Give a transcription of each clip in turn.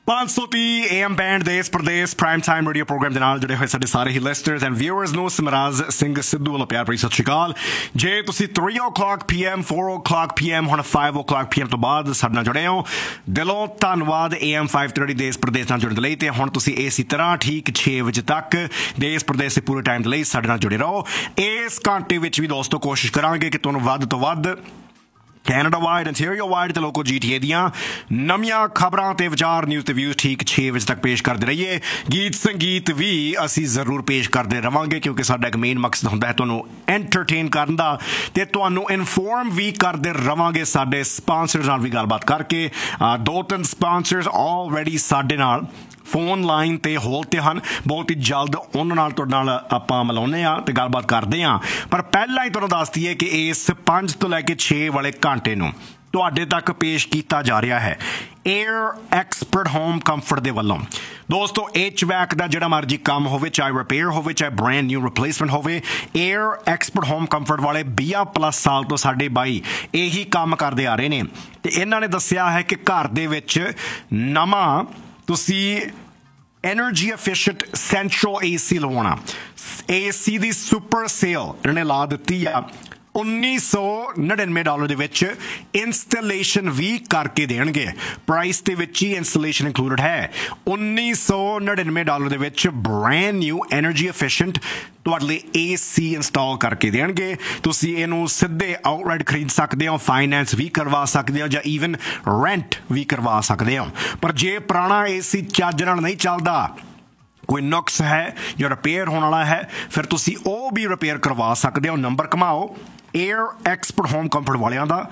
530 AM band ਦੇਸ Pradesh prime time radio programme ਦੇ ਨਾਲ ਜੁੜੇ ਹੋਏ ਸਾਡੇ ਸਾਰੇ ਹੀ ਲਿਸਨਰਸ ਐਂਡ ਵਿਊਅਰਸ ਨੂੰ ਸਮਰਾਜ ਸਿੰਘ ਸਿੱਧੂ ਵੱਲੋਂ ਪਿਆਰ ਭਰੀ ਸਤਿ ਸ਼੍ਰੀ ਅਕਾਲ। ਜੇ ਤੁਸੀਂ 3 o'clock PM 4 o'clock PM ਹੁਣ 5 o'clock PM ਤੋਂ ਬਾਅਦ ਸਾਡੇ ਨਾਲ ਜੁੜੇ ਹੋ, ਦਿਲੋਂ ਧੰਨਵਾਦ। AM 530 ਦੇਸ ਪ੍ਰਦੇਸ਼ ਨਾਲ ਜੁੜਨ ਦੇ ਲਈ ਤੇ ਹੁਣ ਤੁਸੀਂ ਇਸੇ ਤਰ੍ਹਾਂ ਠੀਕ 6 ਵਜੇ ਤੱਕ ਦੇਸ ਪ੍ਰਦੇਸ਼ ਦੇ ਪੂਰੇ ਟਾਈਮ ਦੇ ਲਈ ਸਾਡੇ ਨਾਲ ਜੁੜੇ ਰਹੋ। ਇਸ ਘੰਟੇ ਵਿੱਚ ਵੀ ਦੋਸਤੋ ਕੋਸ਼ਿਸ਼ ਕਰਾਂਗੇ ਕਿ ਤੁਹਾਨੂੰ ਵੱਧ ਤੋਂ ਵੱਧ ਕੈਨੇਡਾ ਵਾਈਡ ਇੰਟੀਰੀਅਰ ਵਾਈਡ ਤੇ ਲੋਕਲ GTA ਦੀਆਂ ਨਵੀਆਂ ਖਬਰਾਂ ਤੇ ਵਿਚਾਰ ਨਿਊਜ਼ ਤੇ ਵਿਊਜ਼ ਠੀਕ 6 ਵਜੇ ਤੱਕ ਪੇਸ਼ ਕਰਦੇ ਰਹੀਏ। ਗੀਤ ਸੰਗੀਤ ਵੀ ਅਸੀਂ ਜ਼ਰੂਰ ਪੇਸ਼ ਕਰਦੇ ਰਵਾਂਗੇ ਕਿਉਂਕਿ ਸਾਡਾ ਇੱਕ ਮੇਨ ਮਕਸਦ ਹੁੰਦਾ ਹੈ ਤੁਹਾਨੂੰ ਐਂਟਰਟੇਨ ਕਰਨ ਦਾ ਤੇ ਤੁਹਾਨੂੰ ਇਨਫੋਰਮ ਵੀ ਕਰਦੇ ਰਵਾਂਗੇ। ਸਾਡੇ ਸਪਾਂਸਰਸ ਨਾਲ ਵੀ ਗੱਲਬਾਤ ਕਰਕੇ 2-3 ਸਪਾਂਸਰਸ ਆਲਰੇਡੀ ਸਾਡੇ ਨਾਲ ਫੋਨ ਲਾਈਨ ਤੇ ਹੋਲ ਤੇ ਹਨ। ਬਹੁਤ ਹੀ ਜਲਦ ਉਹਨਾਂ ਨਾਲ ਤੁਹਾਡੇ ਨਾਲ ਆਪਾਂ ਮਿਲਾਉਂਦੇ ਹਾਂ ਤੇ ਗੱਲਬਾਤ ਕਰਦੇ ਹਾਂ। ਪਰ ਪਹਿਲਾਂ ਹੀ ਤੁਹਾਨੂੰ ਦੱਸ ਦਈਏ ਕਿ ਇਸ 5 ਤੋਂ ਲੈ ਕੇ 6 ਵਾਲੇ ਘੰਟੇ ਨੂੰ ਤੁਹਾਡੇ ਤੱਕ ਪੇਸ਼ ਕੀਤਾ ਜਾ ਰਿਹਾ ਹੈ ਏਅਰ ਐਕਸਪਰਟ ਹੋਮ ਕੰਫਰਟ ਦੇ ਵੱਲੋਂ। ਦੋਸਤੋ HVAC ਦਾ ਜਿਹੜਾ ਮਰਜੀ ਕੰਮ ਹੋਵੇ, ਚਾਹੇ ਰਿਪੇਅਰ ਹੋਵੇ ਚਾਹੇ ਬ੍ਰੈਂਡ ਨਿਊ ਰਿਪਲੇਸਮੈਂਟ ਹੋਵੇ, ਏਅਰ ਐਕਸਪਰਟ ਹੋਮ ਕੰਫਰਟ ਵਾਲੇ 20+ ਸਾਲ ਤੋਂ ਸਾਡੇ ਬਾਈ ਇਹੀ ਕੰਮ ਕਰਦੇ ਆ ਰਹੇ ਨੇ। ਤੇ ਇਹਨਾਂ ਨੇ ਦੱਸਿਆ ਹੈ ਕਿ ਘਰ ਦੇ ਵਿੱਚ ਨਵਾਂ ਤੁਸੀਂ ਐਨਰਜੀ ਐਫੀਸ਼ੀਐਂਟ ਸੈਂਟਰਲ AC ਲਵਾਉਣਾ, AC ਦੀ ਸੁਪਰ ਸੇਲ ਇਹਨੇ ਲਾ ਦਿੱਤੀ ਆ। $1999 ਦੇ ਵਿੱਚ ਇੰਸਟਾਲੇਸ਼ਨ ਵੀ ਕਰਕੇ ਦੇਣਗੇ। ਪ੍ਰਾਈਸ ਦੇ ਵਿੱਚ ਹੀ ਇੰਸਟਾਲੇਸ਼ਨ ਇਨਕਲੂਡਡ ਹੈ। $1999 ਦੇ ਵਿੱਚ ਬ੍ਰੈਂਡ ਨਿਊ ਐਨਰਜੀ ਐਫੀਸ਼ੀਐਂਟ ਤੁਹਾਡੇ ਲਈ AC ਇੰਸਟਾਲ ਕਰਕੇ ਦੇਣਗੇ। ਤੁਸੀਂ ਇਹਨੂੰ ਸਿੱਧੇ ਆਊਟਰਾਈਟ ਖਰੀਦ ਸਕਦੇ ਹੋ, ਫਾਈਨੈਂਸ ਵੀ ਕਰਵਾ ਸਕਦੇ ਹੋ ਜਾਂ ਈਵਨ ਰੈਂਟ ਵੀ ਕਰਵਾ ਸਕਦੇ ਹੋ। ਪਰ ਜੇ ਪੁਰਾਣਾ AC ਚੱਜ ਨਾਲ ਨਹੀਂ ਚੱਲਦਾ, ਕੋਈ ਨੁਕਸ ਹੈ ਜਾਂ ਰਿਪੇਅਰ ਹੋਣ ਵਾਲਾ ਹੈ, ਫਿਰ ਤੁਸੀਂ ਉਹ ਵੀ ਰਿਪੇਅਰ ਕਰਵਾ ਸਕਦੇ ਹੋ। Number ਘਮਾਓ air expert home comfort ਵਾਲਿਆਂ ਦਾ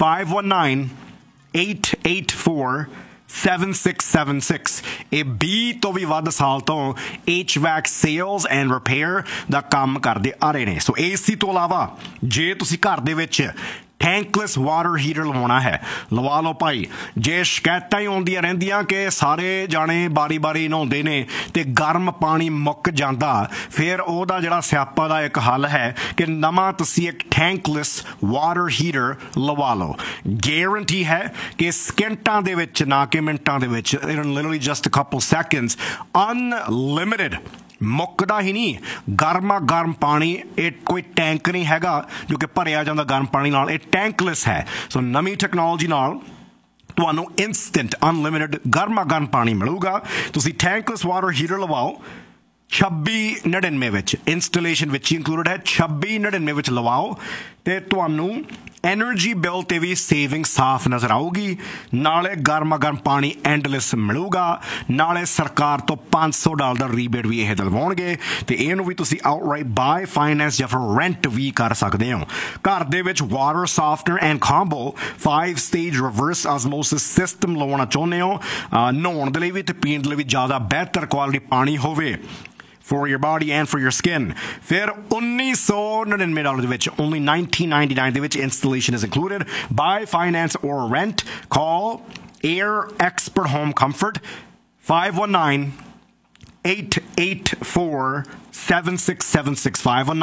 519-884-7676। ਇਹ 20 ਤੋਂ ਵੀ ਵੱਧ ਸਾਲ ਤੋਂ HVAC ਸੇਲਸ ਐਂਡ ਰਿਪੇਅਰ ਦਾ ਕੰਮ ਕਰਦੇ ਆ ਰਹੇ ਨੇ। ਸੋ AC ਤੋਂ ਇਲਾਵਾ ਜੇ ਤੁਸੀਂ ਘਰ ਦੇ ਵਿੱਚ ਟੈਂਕਲੈਸ ਵਾਟਰ ਹੀਟਰ ਲਵਾਉਣਾ ਹੈ, ਲਵਾ ਲਓ ਭਾਈ। ਜੇ ਸ਼ਿਕਾਇਤਾਂ ਹੀ ਆਉਂਦੀਆਂ ਰਹਿੰਦੀਆਂ ਕਿ ਸਾਰੇ ਜਾਣੇ ਬਾਰੀ-ਬਾਰੀ ਨਹਾਉਂਦੇ ਨੇ ਤੇ ਗਰਮ ਪਾਣੀ ਮੁੱਕ ਜਾਂਦਾ, ਫਿਰ ਉਹਦਾ ਜਿਹੜਾ ਸਿਆਪਾ ਦਾ ਇੱਕ ਹੱਲ ਹੈ ਕਿ ਨਵਾਂ ਤੁਸੀਂ ਇੱਕ ਟੈਂਕਲੈਸ ਵਾਟਰ ਹੀਟਰ ਲਵਾ ਲਓ। ਗਾਰੰਟੀ ਹੈ ਕਿ ਸਕਿੰਟਾਂ ਦੇ ਵਿੱਚ, ਨਾ ਕਿ ਮਿੰਟਾਂ ਦੇ ਵਿੱਚ, literally just a couple seconds, unlimited, ਮੁੱਕਦਾ ਹੀ ਨਹੀਂ ਗਰਮਾ ਗਰਮ ਪਾਣੀ। ਇਹ ਕੋਈ ਟੈਂਕ ਨਹੀਂ ਹੈਗਾ ਜੋ ਕਿ ਭਰਿਆ ਜਾਂਦਾ ਗਰਮ ਪਾਣੀ ਨਾਲ, ਇਹ ਟੈਂਕਲੈਸ ਹੈ। ਸੋ ਨਵੀਂ ਟੈਕਨੋਲੋਜੀ ਨਾਲ ਤੁਹਾਨੂੰ ਇੰਸਟੈਂਟ ਅਨਲਿਮਿਟਿਡ ਗਰਮਾ ਗਰਮ ਪਾਣੀ ਮਿਲੂਗਾ। ਤੁਸੀਂ ਟੈਂਕਲੈਸ ਵਾਟਰ ਹੀਟਰ ਲਵਾਓ $2699 ਵਿੱਚ, ਇੰਸਟਾਲੇਸ਼ਨ ਵਿੱਚ ਹੀ ਇਨਕਲੂਡਡ ਹੈ। $2699 ਵਿੱਚ ਲਵਾਓ ਤੇ ਤੁਹਾਨੂੰ ਐਨਰਜੀ ਬਿੱਲ ਤੇ ਵੀ ਸੇਵਿੰਗ ਸਾਫ਼ ਨਜ਼ਰ ਆਊਗੀ। ਨਾਲੇ ਗਰਮਾ ਗਰਮ ਪਾਣੀ ਐਂਡਲੈਸ ਮਿਲੂਗਾ, ਨਾਲੇ ਸਰਕਾਰ ਤੋਂ $500 ਦਾ ਰੀਬੇਟ ਵੀ ਇਹ ਦਿਲਵਾਉਣਗੇ ਤੇ ਇਹਨੂੰ ਵੀ ਤੁਸੀਂ ਆਊਟਰਾਈਟ ਬਾਏ ਫਾਈਨੈਂਸ ਜਾਂ ਫਿਰ ਰੈਂਟ ਵੀ ਕਰ ਸਕਦੇ ਹੋ। ਘਰ ਦੇ ਵਿੱਚ water ਸੌਫਟਨਰ and combo 5 stage reverse ਆਸਮੋਸਿਸ system ਲਵਾਉਣਾ ਚਾਹੁੰਦੇ ਹੋ, ਨਹਾਉਣ ਦੇ ਲਈ ਵੀ ਤੇ ਪੀਣ ਦੇ ਲਈ ਵੀ ਜ਼ਿਆਦਾ ਬਿਹਤਰ ਕੁਆਲਿਟੀ ਪਾਣੀ ਹੋਵੇ for your body and for your skin, ਫਿਰ $1999 ਦੇ ਵਿੱਚ, only $1999 ਦੇ ਵਿੱਚ installation is included, buy, finance or rent. Call Air Expert Home Comfort 519-884-7676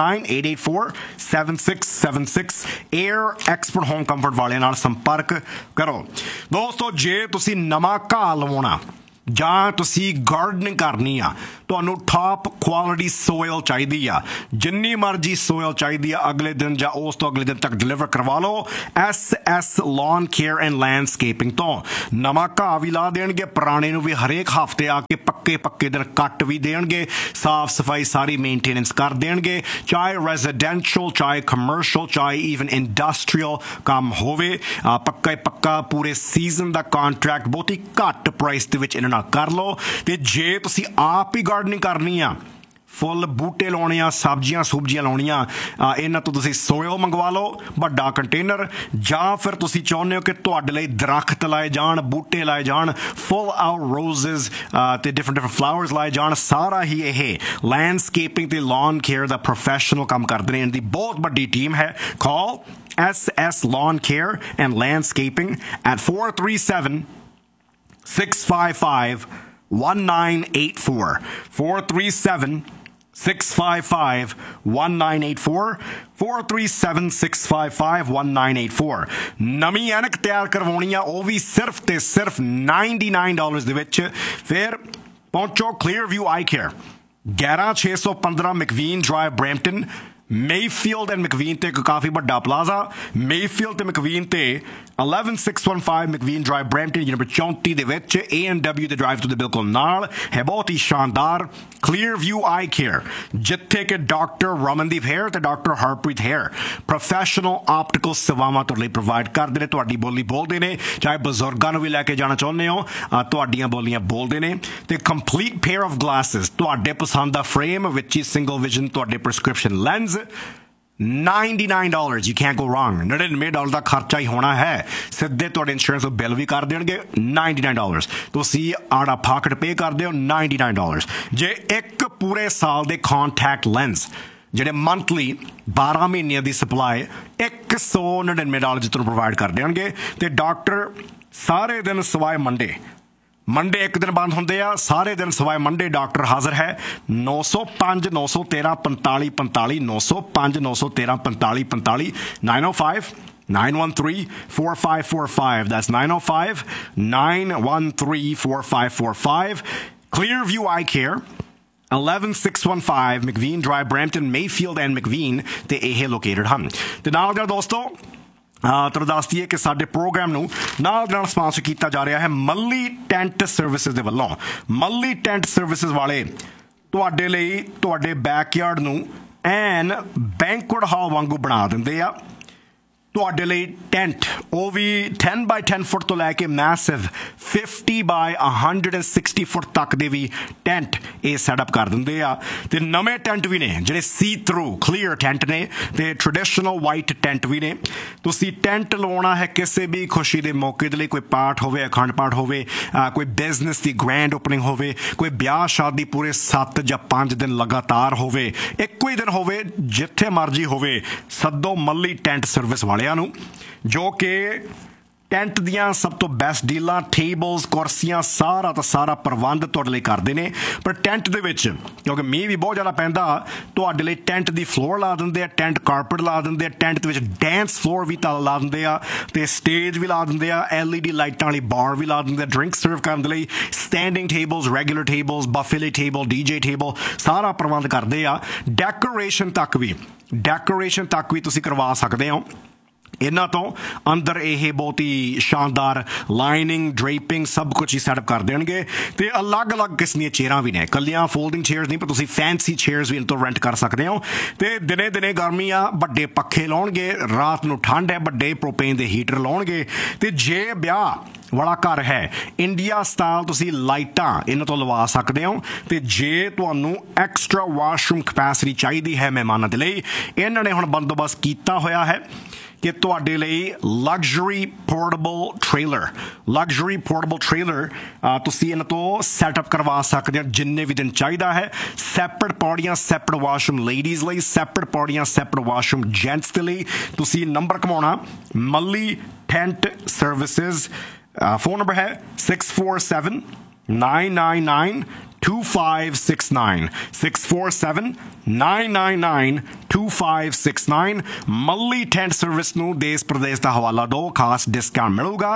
519-884-7676 Air Expert Home Comfort ਵਾਲਿਆਂ ਨਾਲ ਸੰਪਰਕ ਕਰੋ। ਦੋਸਤੋ ਜੇ ਤੁਸੀਂ ਨਵਾਂ ਘਾਹ ਲਵਾਉਣਾ ਜਾਂ ਤੁਸੀਂ ਗਾਰਡਨਿੰਗ ਕਰਨੀ ਆ, ਤੁਹਾਨੂੰ ਟਾਪ ਕੁਆਲਿਟੀ ਸੋਇਲ ਚਾਹੀਦੀ ਆ, ਜਿੰਨੀ ਮਰਜ਼ੀ ਸੋਇਲ ਚਾਹੀਦੀ ਆ, ਅਗਲੇ ਦਿਨ ਜਾਂ ਉਸ ਤੋਂ ਅਗਲੇ ਦਿਨ ਤੱਕ ਡਿਲੀਵਰ ਕਰਵਾ ਲਓ SS Lawn Care and Landscaping ਤੋਂ। ਨਵਾਂ ਘਾਹ ਵੀ ਲਾ ਦੇਣਗੇ, ਪੁਰਾਣੇ ਨੂੰ ਵੀ ਹਰੇਕ ਹਫ਼ਤੇ ਆ ਕੇ ਪੱਕੇ ਦਿਨ ਕੱਟ ਵੀ ਦੇਣਗੇ, ਸਾਫ਼ ਸਫਾਈ ਸਾਰੀ ਮੇਨਟੇਨੈਂਸ ਕਰ ਦੇਣਗੇ। ਚਾਹੇ ਰੈਜ਼ੀਡੈਂਸ਼ੀਅਲ, ਚਾਹੇ ਕਮਰਸ਼ੀਅਲ, ਚਾਹੇ ਈਵਨ ਇੰਡਸਟਰੀਅਲ ਕੰਮ ਹੋਵੇ, ਪੱਕਾ ਪੂਰੇ ਸੀਜ਼ਨ ਦਾ ਕਾਂਟਰੈਕਟ ਬਹੁਤੀ ਘੱਟ ਪ੍ਰਾਈਸ ਦੇ ਵਿੱਚ ਇਹਨਾਂ ਨਾਲ ਕਰ ਲਓ। ਤੇ ਜੇ ਤੁਸੀਂ ਆਪ ਹੀ ਗਾਰਡਨਿੰਗ ਕਰਨੀ ਆ, ਫੁੱਲ ਬੂਟੇ ਲਾਉਣੇ ਆ, ਸਬਜ਼ੀਆਂ ਸੁਬਜ਼ੀਆਂ ਲਾਉਣੀਆਂ, ਇਹਨਾਂ ਤੋਂ ਤੁਸੀਂ ਸੋਇਲ ਮੰਗਵਾ ਲਓ ਵੱਡਾ ਕੰਟੇਨਰ, ਜਾਂ ਫਿਰ ਤੁਸੀਂ ਚਾਹੁੰਦੇ ਹੋ ਕਿ ਤੁਹਾਡੇ ਲਈ ਦਰਖਤ ਲਾਏ ਜਾਣ, ਬੂਟੇ ਲਾਏ ਜਾਣ, ਫੁੱਲ ਆਊਟ ਰੋਜ਼ਸ ਤੇ ਡਿਫਰੈਂਟ ਫਲਾਵਰਸ ਲਾਏ ਜਾਣ, ਸਾਰਾ ਹੀ ਇਹ ਲੈਂਡਸਕੇਪਿੰਗ ਤੇ ਲੌਨ ਕੇਅਰ ਦਾ ਪ੍ਰੋਫੈਸ਼ਨਲ ਕੰਮ ਕਰਦੇ ਨੇ। ਇਹਦੀ ਬਹੁਤ ਵੱਡੀ ਟੀਮ ਹੈ। ਕਾਲ SS Lawn Care and Landscaping at 437-655-1984 437 655-1984 437-655-1984 ਨਵੀਂ ਐਨਕ ਤਿਆਰ ਕਰਵਾਉਣੀ ਆ ਉਹ ਵੀ ਸਿਰਫ ਤੇ ਸਿਰਫ $99 ਦੇ ਵਿੱਚ ਫਿਰ ਪਹੁੰਚੋ clear view I care 11615 ਮੈਕਵੀਨ drive Brampton Mayfield and ਮੈਕਵੀਨ ਤੇ ਇੱਕ ਕਾਫੀ ਵੱਡਾ ਪਲਾਜ਼ਾ ਮੇਫੀਲਡ ਤੇ ਮੈਕਵੀਨ ਤੇ 11615 ਮੈਕਵੀਨ ਡਰਾਈਵ ਬਰੈਂਪਟਨ ਨੰਬਰ 34 ਦੇ ਵਿੱਚ A&W ਦੇ ਡਰਾਈਵ ਤੋਂ ਦੇ ਬਿਲਕੁਲ ਨਾਲ ਹੈ ਬਹੁਤ ਹੀ ਸ਼ਾਨਦਾਰ ਕਲੀਅਰ ਵਿਊ ਆਈ ਕੇਅਰ ਜਿੱਥੇ ਕਿ ਡਾਕਟਰ ਰਮਨਦੀਪ ਹੇਅਰ ਤੇ doctor Harpreet hair professional optical ਸੇਵਾਵਾਂ ਤੁਹਾਡੇ ਲਈ ਪ੍ਰੋਵਾਈਡ ਕਰਦੇ ਨੇ ਤੁਹਾਡੀ ਬੋਲੀ ਬੋਲਦੇ ਨੇ ਚਾਹੇ ਬਜ਼ੁਰਗਾਂ ਨੂੰ ਵੀ ਲੈ ਕੇ ਜਾਣਾ ਚਾਹੁੰਦੇ ਹੋ ਤੁਹਾਡੀਆਂ ਬੋਲੀਆਂ ਬੋਲਦੇ ਨੇ ਤੇ ਕੰਪਲੀਟ ਪੇਅਰ ਆਫ ਗਲਾਸਿਸ ਤੁਹਾਡੇ ਪਸੰਦ ਦਾ ਫਰੇਮ ਵਿੱਚ ਹੀ ਸਿੰਗਲ ਵਿਜ਼ਨ ਤੁਹਾਡੇ prescription lens $99 you can't go wrong $99 ਦਾ ਖਰਚਾ ਹੀ ਹੋਣਾ ਹੈ ਸਿੱਧੇ ਤੁਹਾਡੇ ਇੰਸ਼ੋਰੈਂਸ ਤੋਂ ਬਿੱਲ ਵੀ ਕਰ ਦੇਣਗੇ $99 ਤੁਸੀਂ ਆੜਾ ਪਾਕਟ ਪੇ ਕਰਦੇ ਹੋ $99 ਜੇ ਇੱਕ ਪੂਰੇ ਸਾਲ ਦੇ ਕੰਟੈਕਟ ਲੈਂਸ ਜਿਹੜੇ ਮੰਥਲੀ 12 ਮਹੀਨਿਆਂ ਦੀ ਸਪਲਾਈ $199 ਤੁਹਾਨੂੰ ਪ੍ਰੋਵਾਈਡ ਕਰ ਦੇਣਗੇ ਤੇ ਡਾਕਟਰ ਸਾਰੇ ਦਿਨ ਸਿਵਾਏ ਮੰਡੇ ਇੱਕ ਦਿਨ ਬੰਦ ਹੁੰਦੇ ਆ ਸਾਰੇ ਦਿਨ ਸਿਵਾਏ ਮੰਡੇ ਡਾਕਟਰ ਹਾਜ਼ਰ ਹੈ 905 913 45 45 905 913 45 45 905 913 4545 that's 905 913 4545 Clearview Eye Care 11615 McVean Drive Brampton Mayfield and McVean ਤੇ ਇਹ ਲੋਕੇਟਡ ਹਨ ਤੇ ਨਾਲ ਦੇ ਦੋਸਤੋ ਤੁਹਾਨੂੰ ਦੱਸ ਦਈਏ ਕਿ ਸਾਡੇ ਪ੍ਰੋਗਰਾਮ ਨੂੰ ਨਾਲ ਸਪਾਂਸਰ ਕੀਤਾ ਜਾ ਰਿਹਾ ਹੈ ਮੱਲੀ ਟੈਂਟ ਸਰਵਿਸਿਜ਼ ਦੇ ਵੱਲੋਂ ਮੱਲੀ ਟੈਂਟ ਸਰਵਿਸਿਜ਼ ਵਾਲੇ ਤੁਹਾਡੇ ਲਈ ਤੁਹਾਡੇ ਬੈਕਯਾਰਡ ਨੂੰ ਐਨ ਬੈਂਕੁਏਟ ਹਾਲ ਵਾਂਗੂ ਬਣਾ ਦਿੰਦੇ ਆ ਤੁਹਾਡੇ ਲਈ ਟੈਂਟ ਉਹ ਵੀ 10 by 10 ਫੁੱਟ ਤੋਂ ਲੈ ਕੇ ਮੈਸਿਵ 50 by 160 ਫੁੱਟ ਤੱਕ ਦੇ ਵੀ ਟੈਂਟ ਇਹ ਸੈਟਅਪ ਕਰ ਦਿੰਦੇ ਆ ਤੇ ਨਵੇਂ ਟੈਂਟ ਵੀ ਨੇ ਜਿਹੜੇ ਸੀ ਥਰੂ ਕਲੀਅਰ ਟੈਂਟ ਨੇ ਤੇ ਟ੍ਰੈਡੀਸ਼ਨਲ ਵਾਈਟ ਟੈਂਟ ਵੀ ਨੇ ਤੁਸੀਂ ਟੈਂਟ ਲਵਾਉਣਾ ਹੈ ਕਿਸੇ ਵੀ ਖੁਸ਼ੀ ਦੇ ਮੌਕੇ ਦੇ ਲਈ ਕੋਈ ਪਾਠ ਹੋਵੇ ਅਖੰਡ ਪਾਠ ਹੋਵੇ ਕੋਈ ਬਿਜ਼ਨਸ ਦੀ ਗ੍ਰੈਂਡ ਓਪਨਿੰਗ ਹੋਵੇ ਕੋਈ ਵਿਆਹ ਸ਼ਾਦੀ ਪੂਰੇ 7 ਜਾਂ 5 ਦਿਨ ਲਗਾਤਾਰ ਹੋਵੇ ਇੱਕੋ ਹੀ ਦਿਨ ਹੋਵੇ ਜਿੱਥੇ ਮਰਜ਼ੀ ਹੋਵੇ ਸੱਦੋ ਮੱਲੀ ਟੈਂਟ ਸਰਵਿਸ ਵਾਲੇ ਨੂੰ ਜੋ ਕਿ ਟੈਂਟ ਦੀਆਂ ਸਭ ਤੋਂ ਬੈਸਟ ਡੀਲਾਂ ਟੇਬਲਸ ਕੁਰਸੀਆਂ ਸਾਰਾ ਦਾ ਸਾਰਾ ਪ੍ਰਬੰਧ ਤੁਹਾਡੇ ਲਈ ਕਰਦੇ ਨੇ ਪਰ ਟੈਂਟ ਦੇ ਵਿੱਚ ਕਿਉਂਕਿ ਮੀਂਹ ਵੀ ਬਹੁਤ ਜ਼ਿਆਦਾ ਪੈਂਦਾ ਤੁਹਾਡੇ ਲਈ ਟੈਂਟ ਦੀ ਫਲੋਰ ਲਾ ਦਿੰਦੇ ਆ ਟੈਂਟ ਕਾਰਪਟ ਲਾ ਦਿੰਦੇ ਆ ਟੈਂਟ ਦੇ ਵਿੱਚ ਡੈਂਸ ਫਲੋਰ ਵੀ ਤਾਂ ਲਾ ਦਿੰਦੇ ਆ ਤੇ ਸਟੇਜ ਵੀ ਲਾ ਦਿੰਦੇ ਆ LED ਲਾਈਟਾਂ ਵਾਲੀ ਬਾਰ ਵੀ ਲਾ ਦਿੰਦੇ ਆ ਡਰਿੰਕ ਸਰਵ ਕਰਨ ਦੇ ਲਈ standing tables regular tables ਬਫੇਲੇ table DJ table ਸਾਰਾ ਪ੍ਰਬੰਧ ਕਰਦੇ ਆ ਡੈਕੋਰੇਸ਼ਨ ਤੱਕ ਵੀ ਤੁਸੀਂ ਕਰਵਾ ਸਕਦੇ ਹੋ ਇਹਨਾਂ ਤੋਂ ਅੰਦਰ ਇਹ ਬਹੁਤ ਹੀ ਸ਼ਾਨਦਾਰ ਲਾਈਨਿੰਗ ਡਰੇਪਿੰਗ ਸਭ ਕੁਝ ਹੀ ਸੈਟਅਪ ਕਰ ਦੇਣਗੇ ਤੇ ਅਲੱਗ-ਅਲੱਗ ਕਿਸਮ ਦੀਆਂ ਚੇਅਰਾਂ ਵੀ ਨੇ ਇਕੱਲੀਆਂ ਫੋਲਡਿੰਗ ਚੇਅਰਸ ਨਹੀਂ ਪਰ ਤੁਸੀਂ ਫੈਂਸੀ ਚੇਅਰਸ ਵੀ ਇਹਨਾਂ ਤੋਂ ਰੈਂਟ ਕਰ ਸਕਦੇ ਹੋ ਤੇ ਦਿਨੇ ਗਰਮੀ ਆ ਵੱਡੇ ਪੱਖੇ ਲਾਉਣਗੇ ਰਾਤ ਨੂੰ ਠੰਡ ਹੈ ਵੱਡੇ ਪ੍ਰੋਪੇਨ ਦੇ ਹੀਟਰ ਲਾਉਣਗੇ ਤੇ ਜੇ ਵਿਆਹ ਵਾਲਾ ਘਰ ਹੈ ਇੰਡੀਆ ਸਟਾਈਲ ਤੁਸੀਂ ਲਾਈਟਾਂ ਇਹਨਾਂ ਤੋਂ ਲਵਾ ਸਕਦੇ ਹੋ ਤੇ ਜੇ ਤੁਹਾਨੂੰ ਐਕਸਟਰਾ ਵਾਸ਼ਰੂਮ ਕਪੈਸਿਟੀ ਚਾਹੀਦੀ ਹੈ ਮਹਿਮਾਨਾਂ ਦੇ ਲਈ ਇਹਨਾਂ ਨੇ ਹੁਣ ਬੰਦੋਬਸਤ ਕੀਤਾ ਹੋਇਆ ਹੈ ਕਿ ਤੁਹਾਡੇ ਲਈ ਲਗਜ਼ਰੀ ਪੋਰਟੇਬਲ ਟ੍ਰੇਲਰ ਤੁਸੀਂ ਇਹਨਾਂ ਤੋਂ ਸੈਟਅਪ ਕਰਵਾ ਸਕਦੇ ਹੋ ਜਿੰਨੇ ਵੀ ਦਿਨ ਚਾਹੀਦਾ ਹੈ ਸੈਪਰੇਟ ਪੌੜੀਆਂ ਸੈਪਰੇਟ ਵਾਸ਼ਰੂਮ ਲੇਡੀਜ਼ ਲਈ ਸੈਪਰੇਟ ਪੌੜੀਆਂ ਸੈਪਰੇਟ ਵਾਸ਼ਰੂਮ ਜੈਂਟਸ ਦੇ ਲਈ ਤੁਸੀਂ ਨੰਬਰ ਕਮਾਉਣਾ ਮੱਲੀ ਟੈਂਟ ਸਰਵਿਸਿਜ਼ ਫੋਨ ਨੰਬਰ ਹੈ 647-999-2569 647-999-2569 ਮੱਲੀ ਟੈਂਟ ਸਰਵਿਸ ਨੂੰ ਦੇਸ਼ ਪ੍ਰਦੇਸ਼ ਦਾ ਹਵਾਲਾ ਦਿਓ ਖਾਸ ਡਿਸਕਾਊਂਟ ਮਿਲੂਗਾ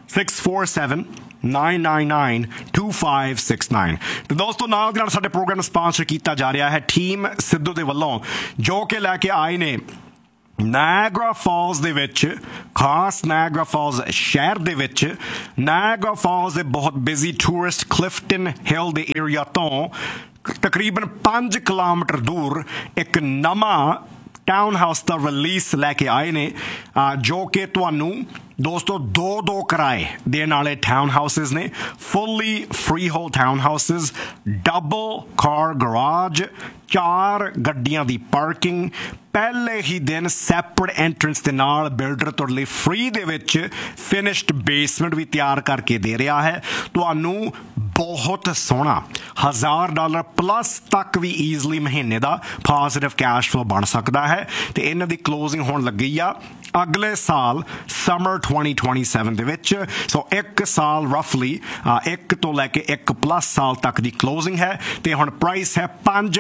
647-999-2569 ਤੇ ਦੋਸਤੋ ਨਾਲ ਸਾਡੇ ਪ੍ਰੋਗਰਾਮ ਨੂੰ ਸਪਾਂਸਰ ਕੀਤਾ ਜਾ ਰਿਹਾ ਹੈ ਟੀਮ ਸਿੱਧੂ ਦੇ ਵੱਲੋਂ ਜੋ ਕਿ ਲੈ ਕੇ ਆਏ ਨੇ ਨਾਇਆਗਰਾ ਫਾਲਸ ਦੇ ਵਿੱਚ ਖਾਸ ਨਾਇਆਗਰਾ ਫਾਲਸ ਸ਼ਹਿਰ ਦੇ ਵਿੱਚ ਨਾਇਆਗਰਾ ਫਾਲਸ ਦੇ ਬਹੁਤ ਬਿਜ਼ੀ ਟੂਰਿਸਟ ਕਲਿਫਟਨ ਹਿੱਲ ਦੇ ਏਰੀਆ ਤੋਂ ਤਕਰੀਬਨ 5 ਕਿਲੋਮੀਟਰ ਦੂਰ ਇੱਕ ਨਵਾਂ ਟਾਊਨ ਹਾਊਸ ਦਾ ਰਿਲੀਜ਼ ਲੈ ਕੇ ਆਏ ਨੇ ਜੋ ਕਿ ਤੁਹਾਨੂੰ ਦੋਸਤੋ ਦੋ ਕਿਰਾਏ ਦੇਣ ਵਾਲੇ ਟਾਊਨ ਹਾਊਸਿਸ ਨੇ ਫੁੱਲੀ free hole town houses double ਕਾਰ ਗਰਾਜ 4 ਗੱਡੀਆਂ ਦੀ ਪਾਰਕਿੰਗ ਪਹਿਲੇ ਹੀ ਦਿਨ ਸੈਪਰੇਟ ਐਂਟਰੈਂਸ ਦੇ ਨਾਲ ਬਿਲਡਰ ਤੁਹਾਡੇ ਲਈ ਫ੍ਰੀ ਦੇ ਵਿੱਚ ਫਿਨਿਸ਼ਡ ਬੇਸਮੈਂਟ ਵੀ ਤਿਆਰ ਕਰਕੇ ਦੇ ਰਿਹਾ ਹੈ ਤੁਹਾਨੂੰ ਬਹੁਤ ਸੋਹਣਾ $1000 ਪਲੱਸ ਤੱਕ ਵੀ ਈਜ਼ਲੀ ਮਹੀਨੇ ਦਾ ਪੋਜ਼ਿਟਿਵ ਕੈਸ਼ ਫਲੋ ਬਣ ਸਕਦਾ ਹੈ ਤੇ ਇਹਨਾਂ ਦੀ ਕਲੋਜ਼ਿੰਗ ਹੋਣ ਲੱਗੀ ਆ ਅਗਲੇ ਸਾਲ ਸਮਰ 2027 ਦੇ ਵਿੱਚ। ਸੋ 1 ਸਾਲ ਰਫਲੀ 1 ਤੋਂ ਲੈ ਕੇ 1+ ਸਾਲ ਤੱਕ ਦੀ ਕਲੋਜ਼ਿੰਗ ਹੈ ਤੇ ਹੁਣ ਪ੍ਰਾਈਸ ਹੈ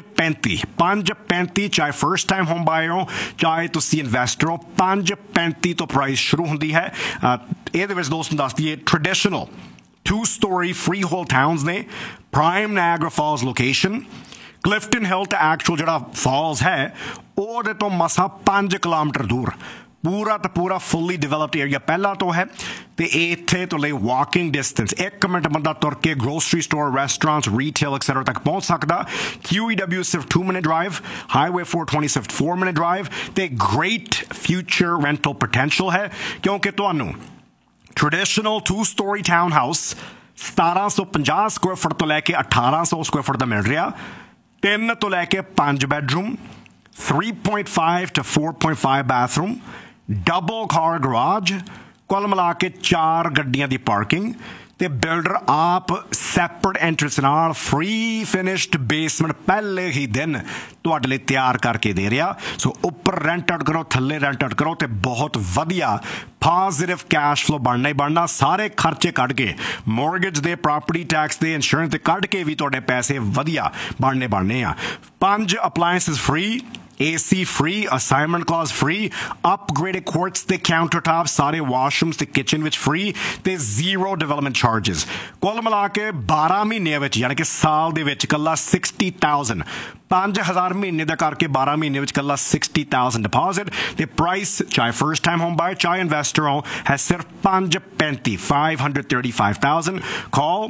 5.35 ਚਾਹੇ ਫਰਸਟ ਟਾਈਮ ਹੋਮ ਬਾਇਰ ਹੋ ਚਾਹੇ ਤੁਸੀਂ ਇਨਵੈਸਟਰ ਹੋ 5.35 ਤੋਂ ਪ੍ਰਾਈਸ ਸ਼ੁਰੂ ਹੁੰਦੀ ਹੈ। ਇਹਦੇ ਵਿੱਚ ਦੋਸਤ ਨੂੰ ਦੱਸ ਦਈਏ ਟ੍ਰੈਡੀਸ਼ਨਲ 2-story freehold towns ਨੇ prime Niagara Falls location Clifton Hill ਤੇ actual ਜਿਹੜਾ falls ਹੈ ਉਹਦੇ ਤੋਂ ਮਸਾਂ 5 ਕਿਲੋਮੀਟਰ ਦੂਰ ਪੂਰਾ ਤਾਂ ਪੂਰਾ ਫੁੱਲੀ ਡਿਵੈਲਪਡ ਏਰੀਆ ਪਹਿਲਾਂ ਤੋਂ ਹੈ ਤੇ ਇੱਥੇ ਤੋਂ ਲਈ ਵਾਕਿੰਗ ਡਿਸਟੈਂਸ 1 ਮਿੰਟ ਬੰਦਾ ਤੁਰ ਕੇ grocery store restaurants retail etcetera ਤੱਕ ਪਹੁੰਚ ਸਕਦਾ। QEW ਸਿਰਫ 2-minute ਡਰਾਈਵ ਹਾਈਵੇ 420 ਸਿਰਫ 4-minute ਡਰਾਈਵ ਤੇ ਗ੍ਰੇਟ ਫਿਊਚਰ ਰੈਂਟਲ ਪੋਟੈਂਸ਼ੀਅਲ ਹੈ ਕਿਉਂਕਿ ਤੁਹਾਨੂੰ traditional 2-story town house 1750 Square ਫੁੱਟ ਤੋਂ ਲੈ ਕੇ 1800 ਸਕੁਆਇਰ ਫੁੱਟ ਦਾ ਮਿਲ ਰਿਹਾ 3 ਤੋਂ ਲੈ ਕੇ 5 bedroom 3.5 to 4.5 bathroom double car garage ਕੁੱਲ ਮਿਲਾ ਕੇ 4 ਗੱਡੀਆਂ ਦੀ ਪਾਰਕਿੰਗ ਤੇ ਬਿਲਡਰ ਆਪ ਸੈਪਰੇਟ ਐਂਟਰੈਂਸ ਨਾਲ ਫ੍ਰੀ ਫਿਨਿਸ਼ਡ ਬੇਸਮੈਂਟ ਪਹਿਲੇ ਹੀ ਦਿਨ ਤੁਹਾਡੇ ਲਈ ਤਿਆਰ ਕਰਕੇ ਦੇ ਰਿਹਾ। ਸੋ ਉੱਪਰ ਰੈਂਟ ਆਊਟ ਕਰੋ ਥੱਲੇ ਰੈਂਟ ਆਊਟ ਕਰੋ ਤੇ ਬਹੁਤ ਵਧੀਆ ਪੋਜ਼ਿਟਿਵ ਕੈਸ਼ ਫਲੋ ਬਣਨਾ ਹੀ ਬਣਨਾ। ਸਾਰੇ ਖਰਚੇ ਕੱਢ ਕੇ ਮੋਰਗੇਜ ਦੇ ਪ੍ਰੋਪਰਟੀ ਟੈਕਸ ਦੇ ਇੰਸ਼ੋਰੈਂਸ ਦੇ ਕੱਢ ਕੇ ਵੀ ਤੁਹਾਡੇ ਪੈਸੇ ਵਧੀਆ ਬਣਨੇ ਆ। 5 ਅਪਲਾਇੰਸਸ free AC free, assignment clause free, upgraded quartz ਤੇ countertops ਸਾਰੇ washrooms ਤੇ kitchen ਵਿੱਚ free ਤੇ zero development charges। ਕੁੱਲ ਮਿਲਾ ਕੇ 12 ਮਹੀਨਿਆਂ ਵਿੱਚ ਯਾਨੀ ਕਿ ਸਾਲ ਦੇ ਵਿੱਚ ਇਕੱਲਾ 60,000 5,000 ਮਹੀਨੇ ਦਾ ਕਰਕੇ 12 ਮਹੀਨੇ ਵਿੱਚ ਇਕੱਲਾ 60,000 ਡਿਪੋਜ਼ਿਟ ਤੇ ਪ੍ਰਾਈਸ ਚਾਹੇ ਫਰਸਟ ਟਾਈਮ ਹੋਮ ਬਾਇਰ ਚਾਹੇ ਇਨਵੈਸਟਰ ਹੋ ਹੈ ਸਿਰਫ 535 535,000। ਕਾਲ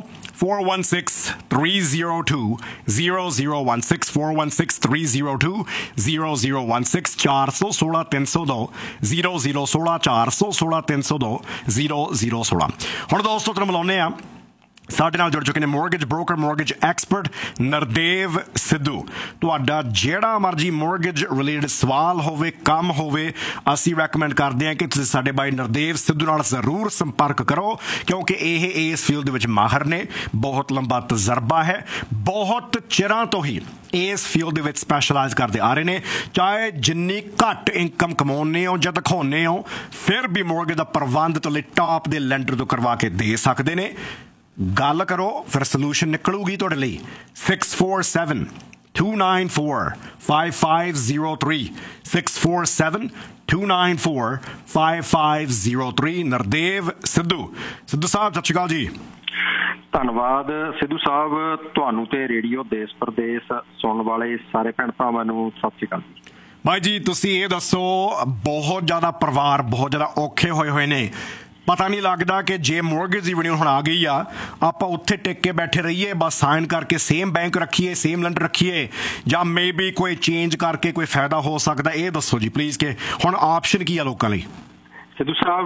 416-302-0016 416-302-0016 416-302-0016 416-302-0016। ਹੁਣ ਦੋਸਤੋ ਤੁਹਾਨੂੰ ਮਿਲਾਉਂਦੇ ਆ ਸਾਡੇ ਨਾਲ ਜੁੜ ਚੁੱਕੇ ਨੇ mortgage broker mortgage expert Nardev Sidhu. ਤੁਹਾਡਾ ਜਿਹੜਾ ਮਰਜੀ ਮੋਰਗੇਜ ਰਿਲੇਟਡ ਸਵਾਲ ਹੋਵੇ ਕੰਮ ਹੋਵੇ ਅਸੀਂ ਰეკਮੈਂਡ ਕਰਦੇ ਹਾਂ ਕਿ ਤੁਸੀਂ ਸਾਡੇ ਬਾਈ ਨਰਦੇਵ ਸਿੱਧੂ ਨਾਲ ਜ਼ਰੂਰ ਸੰਪਰਕ ਕਰੋ ਕਿਉਂਕਿ ਇਹ ਇਸ ਫੀਲਡ ਦੇ ਵਿੱਚ ਮਾਹਰ ਨੇ ਬਹੁਤ ਲੰਬਾ ਤਜਰਬਾ ਹੈ ਬਹੁਤ ਚਿਰਾਂ ਤੋਂ ਹੀ ਇਸ ਫੀਲਡ ਦੇ ਵਿੱਚ ਸਪੈਸ਼ਲਾਈਜ਼ ਕਰਦੇ ਆ ਰਹੇ ਨੇ। ਚਾਹੇ ਜਿੰਨੀ ਘੱਟ ਇਨਕਮ ਕਮਾਉਂਦੇ ਹੋ ਜਾਂ ਦਿਖਾਉਂਦੇ ਹੋ ਫਿਰ ਵੀ ਮੋਰਗੇਜ ਦਾ ਪ੍ਰਬੰਧ ਤੁਹਾਡੇ ਟਾਪ ਦੇ ਲੈਂਡਰ ਤੋਂ ਕਰਵਾ ਕੇ ਦੇ ਸਕਦੇ ਨੇ। ਗੱਲ ਕਰੋ ਫਿਰ ਸੋਲੂਸ਼ਨ ਨਿਕਲੂਗੀ ਤੁਹਾਡੇ ਲਈ। 647-294-5503 647-294-5503 ਨਰਦੇਵ ਸਿੱਧੂ ਸਾਹਿਬ ਸਤਿ ਸ਼੍ਰੀ ਅਕਾਲ ਜੀ। ਧੰਨਵਾਦ ਸਿੱਧੂ ਸਾਹਿਬ ਤੁਹਾਨੂੰ ਤੇ ਰੇਡੀਓ ਦੇਸ਼ ਪ੍ਰਦੇਸ਼ ਸੁਣਨ ਵਾਲੇ ਸਾਰੇ ਭੈਣ ਭਰਾਵਾਂ ਨੂੰ ਸਤਿ ਸ਼੍ਰੀ ਅਕਾਲ ਜੀ। ਭਾਈ ਜੀ ਤੁਸੀਂ ਇਹ ਦੱਸੋ ਬਹੁਤ ਜ਼ਿਆਦਾ ਪਰਿਵਾਰ ਬਹੁਤ ਜ਼ਿਆਦਾ ਔਖੇ ਹੋਏ ਨੇ ਪਤਾ ਨਹੀਂ ਲੱਗਦਾ ਕਿ ਜੇ ਮੋਰਗੇਜ ਦੀ ਰਿਨਿਊਅਲ ਹੁਣ ਆ ਗਈ ਆ ਆਪਾਂ ਉੱਥੇ ਟਿਕ ਕੇ ਬੈਠੇ ਰਹੀਏ ਬਸ ਸਾਈਨ ਕਰਕੇ ਸੇਮ ਬੈਂਕ ਰੱਖੀਏ ਸੇਮ ਲੈਂਡਰ ਰੱਖੀਏ ਜਾਂ ਮੇਬੀ ਕੋਈ ਚੇਂਜ ਕਰਕੇ ਕੋਈ ਫਾਇਦਾ ਹੋ ਸਕਦਾ ਇਹ ਦੱਸੋ ਜੀ ਪਲੀਜ਼ ਕਿ ਹੁਣ ਆਪਸ਼ਨ ਕੀ ਆ ਲੋਕਾਂ ਲਈ। ਸਿੱਧੂ ਸਾਹਿਬ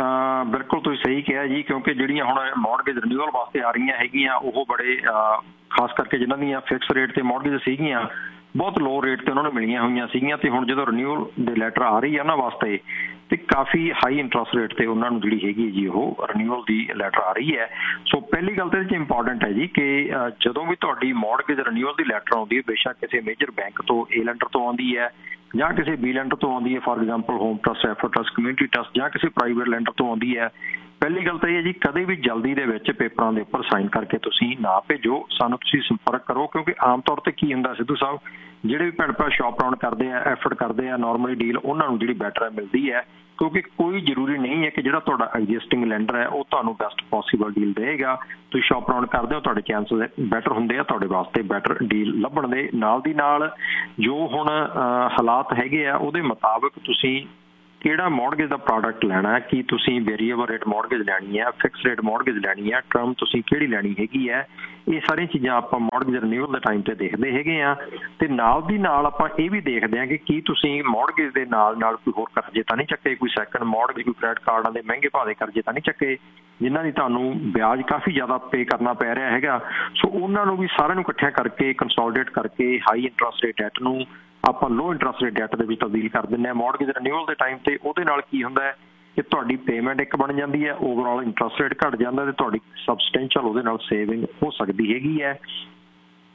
ਬਿਲਕੁਲ ਤੁਸੀਂ ਸਹੀ ਕਿਹਾ ਜੀ ਕਿਉਂਕਿ ਜਿਹੜੀਆਂ ਹੁਣ ਮੋਰਗੇਜ ਰਿਨਿਊਅਲ ਵਾਸਤੇ ਆ ਰਹੀਆਂ ਹੈਗੀਆਂ ਉਹ ਬੜੇ ਖਾਸ ਕਰਕੇ ਜਿਨ੍ਹਾਂ ਦੀਆਂ ਫਿਕਸ ਰੇਟ ਤੇ ਮੋਰਗੇਜ ਸੀਗੀਆਂ ਬਹੁਤ ਲੋ ਰੇਟ ਤੇ ਉਹਨਾਂ ਨੂੰ ਮਿਲੀਆਂ ਹੋਈਆਂ ਸੀਗੀਆਂ ਤੇ ਹੁਣ ਜਦੋਂ ਰਿਨਿਊਅਲ ਦੇ ਲੈਟਰ ਆ ਰਹੀ ਆ ਉਹਨਾਂ ਵਾਸਤੇ ਤੇ ਕਾਫੀ ਹਾਈ ਇੰਟਰਸਟ ਰੇਟ ਤੇ ਉਹਨਾਂ ਨੂੰ ਜਿਹੜੀ ਹੈਗੀ ਜੀ ਉਹ ਰਿਨਿਊਅਲ ਦੀ ਲੈਟਰ ਆ ਰਹੀ ਹੈ। ਸੋ ਪਹਿਲੀ ਗੱਲ ਤਾਂ ਇਹ 'ਚ ਇੰਪੋਰਟੈਂਟ ਹੈ ਜੀ ਕਿ ਜਦੋਂ ਵੀ ਤੁਹਾਡੀ ਮੋਰਗੇਜ ਰਿਨਿਊਅਲ ਦੀ ਲੈਟਰ ਆਉਂਦੀ ਹੈ ਬੇਸ਼ੱਕ ਕਿਸੇ ਮੇਜਰ ਬੈਂਕ ਤੋਂ A ਲੈਂਡਰ ਤੋਂ ਆਉਂਦੀ ਹੈ ਜਾਂ ਕਿਸੇ B ਲੈਂਡਰ ਤੋਂ ਆਉਂਦੀ ਹੈ for example home trust effort trust community trust ਜਾਂ ਕਿਸੇ ਪ੍ਰਾਈਵੇਟ ਲੈਂਡਰ ਤੋਂ ਆਉਂਦੀ ਹੈ ਪਹਿਲੀ ਗੱਲ ਤਾਂ ਇਹ ਹੈ ਜੀ ਕਦੇ ਵੀ ਜਲਦੀ ਦੇ ਵਿੱਚ ਪੇਪਰਾਂ ਦੇ ਉੱਪਰ ਸਾਈਨ ਕਰਕੇ ਤੁਸੀਂ ਨਾ ਭੇਜੋ ਸਾਨੂੰ ਤੁਸੀਂ ਸੰਪਰਕ ਕਰੋ ਕਿਉਂਕਿ ਆਮ ਤੌਰ ਤੇ ਕੀ ਹੁੰਦਾ ਸਿੱਧੂ ਸਾਹਿਬ ਜਿਹੜੇ ਵੀ ਭੈਣ ਭਰਾ ਸ਼ਾਪ ਰਾਉਂਡ ਕਰਦੇ ਆ ਐਫਰਟ ਕਰਦੇ ਆ ਨਾਰਮਲੀ ਡੀਲ ਉਹਨਾਂ ਨੂੰ ਜਿਹੜੀ ਬੈਟਰ ਮਿਲਦੀ ਹੈ ਕਿਉਂਕਿ ਕੋਈ ਜ਼ਰੂਰੀ ਨਹੀਂ ਹੈ ਕਿ ਜਿਹੜਾ ਤੁਹਾਡਾ ਐਗਜ਼ਿਸਟਿੰਗ ਲੈਂਡਰ ਹੈ ਉਹ ਤੁਹਾਨੂੰ ਬੈਸਟ ਪੋਸੀਬਲ ਡੀਲ ਦੇਗਾ। ਤੁਸੀਂ ਸ਼ਾਪ ਰਾਉਂਡ ਕਰਦੇ ਹੋ ਤੁਹਾਡੇ ਚਾਂਸਸ ਬੈਟਰ ਹੁੰਦੇ ਆ ਤੁਹਾਡੇ ਵਾਸਤੇ ਬੈਟਰ ਡੀਲ ਲੱਭਣ ਦੇ ਨਾਲ ਦੀ ਨਾਲ ਜੋ ਹੁਣ ਹਾਲਾਤ ਹੈਗੇ ਆ ਉਹਦੇ ਮੁਤਾਬਕ ਤੁਸੀਂ ਕਿਹੜਾ ਮੋਰਗੇਜ ਦਾ ਪ੍ਰੋਡਕਟ ਲੈਣਾ ਹੈ ਕੀ ਤੁਸੀਂ ਵੇਰੀਏਬਲ ਰੇਟ ਮੋਰਗੇਜ ਲੈਣੀ ਹੈ ਫਿਕਸ ਰੇਟ ਮੋਰਗੇਜ ਲੈਣੀ ਹੈ ਟਰਮ ਤੁਸੀਂ ਕਿਹੜੀ ਲੈਣੀ ਹੈਗੀ ਹੈ ਇਹ ਸਾਰੀਆਂ ਚੀਜ਼ਾਂ ਆਪਾਂ ਮੋਰਗੇਜ ਰਿਨਿਊਅਲ ਦੇ ਟਾਈਮ ਤੇ ਦੇਖਦੇ ਹੈਗੇ ਆ ਤੇ ਨਾਲ ਦੀ ਨਾਲ ਆਪਾਂ ਇਹ ਵੀ ਦੇਖਦੇ ਹਾਂ ਕਿ ਕੀ ਤੁਸੀਂ ਮੋਰਗੇਜ ਦੇ ਨਾਲ ਕੋਈ ਹੋਰ ਕਰਜ਼ੇ ਤਾਂ ਨਹੀਂ ਚੱਕੇ ਕੋਈ ਸੈਕੰਡ ਮੋਰਗੇਜ ਕੋਈ ਕ੍ਰੈਡਿਟ ਕਾਰਡਾਂ ਦੇ ਮਹਿੰਗੇ ਭਾਅ ਦੇ ਕਰਜ਼ੇ ਤਾਂ ਨਹੀਂ ਚੱਕੇ ਜਿਨ੍ਹਾਂ ਦੀ ਤੁਹਾਨੂੰ ਵਿਆਜ ਕਾਫੀ ਜ਼ਿਆਦਾ ਪੇ ਕਰਨਾ ਪੈ ਰਿਹਾ ਹੈਗਾ। ਸੋ ਉਹਨਾਂ ਨੂੰ ਵੀ ਸਾਰਿਆਂ ਨੂੰ ਇਕੱਠਿਆਂ ਕਰਕੇ ਕੰਸੋਲੀਡੇਟ ਕਰਕੇ ਹਾਈ ਇੰਟਰਸਟ ਰੇਟ ਡੈਟ ਨੂੰ ਆਪਾਂ ਲੋ ਇੰਟਰਸਟ ਰੇਟ ਡੈਟ ਦੇ ਵਿੱਚ ਤਬਦੀਲ ਕਰ ਦਿੰਦੇ ਹਾਂ ਮੋਰਗੇਜ ਰਿਨਿਊਅਲ ਦੇ ਟਾਈਮ ਤੇ ਉਹਦੇ ਨਾਲ ਕੀ ਹੁੰਦਾ ਹੈ ਕਿ ਤੁਹਾਡੀ ਪੇਮੈਂਟ ਇੱਕ ਬਣ ਜਾਂਦੀ ਹੈ ਓਵਰਆਲ ਇੰਟਰਸਟ ਰੇਟ ਘੱਟ ਜਾਂਦਾ ਤੇ ਤੁਹਾਡੀ ਸਬਸਟੈਂਸ਼ੀਅਲ ਉਹਦੇ ਨਾਲ ਸੇਵਿੰਗ ਹੋ ਸਕਦੀ ਹੈਗੀ ਹੈ।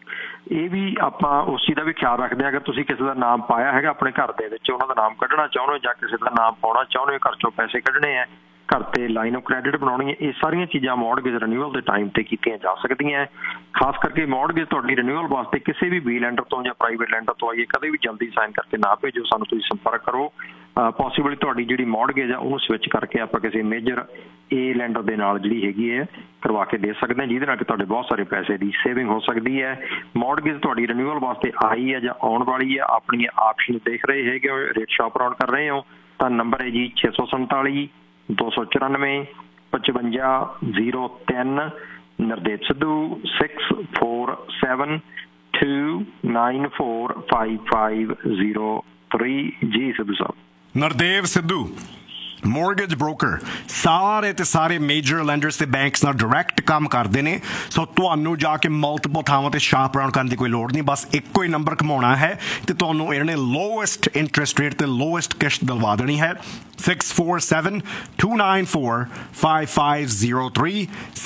ਇਹ ਵੀ ਆਪਾਂ ਉਸ ਚੀਜ਼ ਦਾ ਵੀ ਖਿਆਲ ਰੱਖਦੇ ਹਾਂ। ਅਗਰ ਤੁਸੀਂ ਕਿਸੇ ਦਾ ਨਾਮ ਪਾਇਆ ਹੈਗਾ ਆਪਣੇ ਘਰ ਦੇ ਵਿੱਚ, ਉਹਨਾਂ ਦਾ ਨਾਮ ਕੱਢਣਾ ਚਾਹੁੰਦੇ ਹੋ ਜਾਂ ਕਿਸੇ ਦਾ ਨਾਮ ਪਾਉਣਾ ਚਾਹੁੰਦੇ ਹੋ, ਘਰ ਚੋਂ ਪੈਸੇ ਕੱਢਣੇ ਆ, ਘਰ ਤੇ ਲਾਈਨ ਆਫ ਕ੍ਰੈਡਿਟ ਬਣਾਉਣੀ ਹੈ, ਇਹ ਸਾਰੀਆਂ ਚੀਜ਼ਾਂ ਮੌਰਗੇਜ ਰਿਨਿਊਅਲ ਦੇ ਟਾਈਮ ਤੇ ਕੀਤੀਆਂ ਜਾ ਸਕਦੀਆਂ। ਖਾਸ ਕਰਕੇ ਮੌਰਗੇਜ ਤੁਹਾਡੀ ਰਿਨਿਊਅਲ ਵਾਸਤੇ ਕਿਸੇ ਵੀ ਬੀ ਲੈਂਡਰ ਤੋਂ ਜਾਂ ਪ੍ਰਾਈਵੇਟ ਲੈਂਡਰ ਤੋਂ ਆਈਏ, ਕਦੇ ਵੀ ਜਲਦੀ ਸਾਈਨ ਕਰਕੇ ਨਾ ਭੇਜੋ, ਸਾਨੂੰ ਤੁਸੀਂ ਸੰਪਰਕ ਕਰੋ। ਪੋਸੀਬਲ ਤੁਹਾਡੀ ਜਿਹੜੀ ਮੌਰਗੇਜ ਆ ਉਹਨੂੰ ਸਵਿਚ ਕਰਕੇ ਆਪਾਂ ਕਿਸੇ ਮੇਜਰ ਏ ਲੈਂਡਰ ਦੇ ਨਾਲ ਜਿਹੜੀ ਹੈਗੀ ਹੈ ਕਰਵਾ ਕੇ ਦੇ ਸਕਦੇ ਹਾਂ, ਜਿਹਦੇ ਨਾਲ ਕਿ ਤੁਹਾਡੇ ਬਹੁਤ ਸਾਰੇ ਪੈਸੇ ਦੀ ਸੇਵਿੰਗ ਹੋ ਸਕਦੀ ਹੈ। ਮੌਰਗੇਜ ਤੁਹਾਡੀ ਰਿਨਿਊਅਲ ਵਾਸਤੇ ਆਈ ਹੈ ਜਾਂ ਆਉਣ ਵਾਲੀ ਹੈ, ਆਪਣੀਆਂ ਆਪਸ਼ਨ ਦੇਖ ਰਹੇ ਹੈਗੇ ਹੋ, ਰੇਟ ਸ਼ਾਪ ਅਰਾਊਂਡ ਕਰ ਰਹੇ ਹੋ, ਤਾਂ ਨੰਬਰ ਹੈ ਜੀ 647 294 5503। ਨਰਦੇਵ ਸਿੱਧੂ 6472945503। ਜੀ ਸਿੱਧੂ ਸਾਹਿਬ। ਨਰਦੇਵ ਸਿੱਧੂ ਮੋਰਗੇਜ ਬ੍ਰੋਕਰ ਸਾਰੇ ਤੇ ਸਾਰੇ ਮੇਜਰ ਲੈਂਡਰਸ ਤੇ ਬੈਂਕਸ ਨਾਲ ਡਾਇਰੈਕਟ ਕੰਮ ਕਰਦੇ ਨੇ। ਸੋ ਤੁਹਾਨੂੰ ਜਾ ਕੇ ਮਲਟੀਪਲ ਥਾਵਾਂ ਤੇ ਸ਼ਾਪ ਅਰਾਊਂਡ ਕਰਨ ਦੀ ਕੋਈ ਲੋੜ ਨਹੀਂ, ਬਸ ਇੱਕੋ ਹੀ ਨੰਬਰ ਘਮਾਉਣਾ ਹੈ ਤੇ ਤੁਹਾਨੂੰ ਇਹਨਾਂ ਨੇ ਲੋਐਸਟ ਇੰਟਰਸਟ ਰੇਟ ਤੇ ਲੋਐਸਟ ਕਿਸ਼ਤ ਦਿਲਵਾ ਦੇਣੀ ਹੈ। 647-294-5503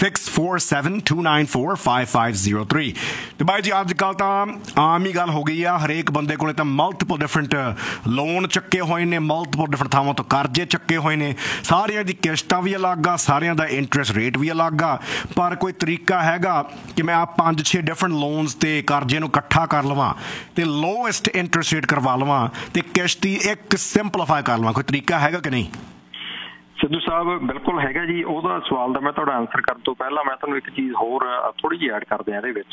647-294-5503। ਤੇ ਬਾਈ ਜੀ ਅੱਜ ਕੱਲ੍ਹ ਤਾਂ ਆਮ ਹੀ ਗੱਲ ਹੋ ਗਈ ਆ, ਹਰੇਕ ਬੰਦੇ ਕੋਲੇ ਤਾਂ ਮਲਟੀਪਲ ਡਿਫਰੈਂਟ ਲੋਨ ਚੱਕੇ ਹੋਏ ਨੇ, ਮਲਟੀਪਲ ਡਿਫਰੈਂਟ ਥਾਵਾਂ ਤੋਂ ਕਰਜ਼ੇ ਚੱਕੇ ਹੋਏ ਨੇ, ਸਾਰਿਆਂ ਦੀ ਕਿਸ਼ਤਾਂ ਵੀ ਅਲੱਗ ਆ, ਸਾਰਿਆਂ ਦਾ ਇੰਟਰਸਟ ਰੇਟ ਵੀ ਅਲੱਗ ਆ। ਪਰ ਕੋਈ ਤਰੀਕਾ ਹੈਗਾ ਕਿ ਮੈਂ ਆ 5-6 ਡਿਫਰੈਂਟ ਲੋਨਸ ਤੇ ਕਰਜ਼ੇ ਨੂੰ ਇਕੱਠਾ ਕਰ ਲਵਾਂ ਤੇ ਲੋਐਸਟ ਇੰਟਰਸਟ ਰੇਟ ਕਰਵਾ ਲਵਾਂ ਤੇ ਕਿਸ਼ਤੀ ਇੱਕ ਸਿੰਪਲੀਫਾਈ ਕਰ ਲਵਾਂ? ਕੋਈ ਤਰੀਕਾ ਹੈਗਾ ਕਿ ਨਹੀਂ? ਸਿੱਧੂ ਸਾਹਿਬ ਬਿਲਕੁਲ ਹੈਗਾ ਜੀ। ਉਹਦਾ ਸਵਾਲ ਦਾ ਮੈਂ ਤੁਹਾਡਾ ਆਨਸਰ ਕਰਨ ਤੋਂ ਪਹਿਲਾਂ ਮੈਂ ਤੁਹਾਨੂੰ ਇੱਕ ਚੀਜ਼ ਹੋਰ ਥੋੜ੍ਹੀ ਜਿਹੀ ਐਡ ਕਰਦੇ ਹਾਂ ਇਹਦੇ ਵਿੱਚ।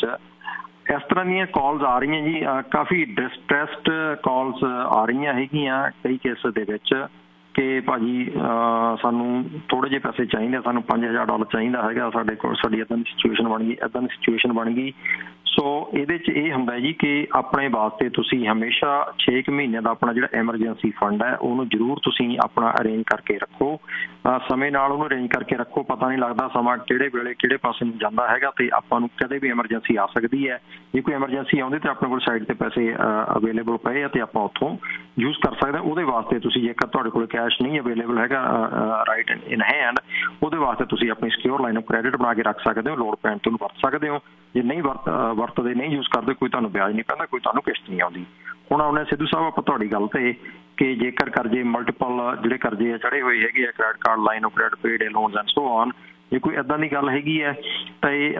ਇਸ ਤਰ੍ਹਾਂ ਦੀਆਂ ਕਾਲਸ ਆ ਰਹੀਆਂ ਜੀ, ਕਾਫੀ ਡਿਸਟਰੈਸਡ ਕਾਲਸ ਆ ਰਹੀਆਂ ਹੈਗੀਆਂ ਕਈ ਕੇਸ ਦੇ ਵਿੱਚ ਕਿ ਭਾਜੀ ਸਾਨੂੰ ਥੋੜ੍ਹੇ ਜਿਹੇ ਪੈਸੇ ਚਾਹੀਦੇ, ਸਾਨੂੰ $5000 ਚਾਹੀਦਾ ਹੈਗਾ, ਸਾਡੇ ਕੋਲ ਸਾਡੀ ਇੱਦਾਂ ਦੀ ਸਿਚੁਏਸ਼ਨ ਬਣ ਗਈ, ਇੱਦਾਂ ਦੀ ਸਿਚੁਏਸ਼ਨ ਬਣ ਗਈ। ਸੋ ਇਹਦੇ 'ਚ ਇਹ ਹੁੰਦਾ ਜੀ ਕਿ ਆਪਣੇ ਵਾਸਤੇ ਤੁਸੀਂ ਹਮੇਸ਼ਾ 6 ਮਹੀਨਿਆਂ ਦਾ ਆਪਣਾ ਜਿਹੜਾ ਐਮਰਜੈਂਸੀ ਫੰਡ ਹੈ ਉਹਨੂੰ ਜ਼ਰੂਰ ਤੁਸੀਂ ਆਪਣਾ ਅਰੇਂਜ ਕਰਕੇ ਰੱਖੋ। ਸਮੇਂ ਨਾਲ ਉਹਨੂੰ ਅਰੇਂਜ ਕਰਕੇ ਰੱਖੋ, ਪਤਾ ਨਹੀਂ ਲੱਗਦਾ ਸਮਾਂ ਕਿਹੜੇ ਵੇਲੇ ਕਿਹੜੇ ਪਾਸੇ ਨੂੰ ਜਾਂਦਾ ਹੈਗਾ ਤੇ ਆਪਾਂ ਨੂੰ ਕਦੇ ਵੀ ਐਮਰਜੈਂਸੀ ਆ ਸਕਦੀ ਹੈ। ਜੇ ਕੋਈ ਐਮਰਜੈਂਸੀ ਆਉਂਦੀ ਤਾਂ ਆਪਣੇ ਕੋਲ ਸਾਈਡ ਤੇ ਪੈਸੇ ਅਵੇਲੇਬਲ ਪਏ ਆ ਤੇ ਆਪਾਂ ਉੱਥੋਂ ਯੂਜ਼ ਕਰ ਸਕਦੇ ਹਾਂ। ਉਹਦੇ ਵਾਸਤੇ ਤੁਸੀਂ ਜੇਕਰ ਤੁਹਾਡੇ ਕੋਲ ਕੈਸ਼ ਨਹੀਂ ਅਵੇਲੇਬਲ ਹੈਗਾ ਰਾਈਟ ਇਨ ਹੈਂਡ, ਉਹਦੇ ਵਾਸਤੇ ਤੁਸੀਂ ਆਪਣੀ ਸਿਕਿਉਰ ਲਾਈਨ ਆਫ ਕ੍ਰੈਡਿਟ ਬਣਾ ਕੇ ਰੱਖ ਸਕਦੇ ਹੋ, ਲੋੜ ਪੈਣ ਤੇ ਉਹਨੂੰ ਵਰਤ ਸਕਦੇ ਹੋ। ਜੇ ਨਹੀਂ ਵਰਤਦੇ, ਨਹੀਂ ਯੂਜ਼ ਕਰਦੇ, ਕੋਈ ਤੁਹਾਨੂੰ ਵਿਆਜ ਨਹੀਂ ਪੈਂਦਾ, ਕੋਈ ਤੁਹਾਨੂੰ ਕਿਸ਼ਤ ਨਹੀਂ ਆਉਂਦੀ। ਹੁਣ ਆਉਂਦੇ ਸਿੱਧੂ ਸਾਹਿਬ ਆਪਾਂ ਤੁਹਾਡੀ ਗੱਲ ਤੇ ਕਿ ਜੇਕਰ ਕਰਜ਼ੇ ਮਲਟੀਪਲ ਜਿਹੜੇ ਕਰਜ਼ੇ ਆ ਚੜੇ ਹੋਏ ਹੈਗੇ ਆ, credit card, line of credit, paid loans and so on, ਜੇ ਕੋਈ ਇੱਦਾਂ ਦੀ ਗੱਲ ਹੈਗੀ ਹੈ ਤਾਂ ਇਹ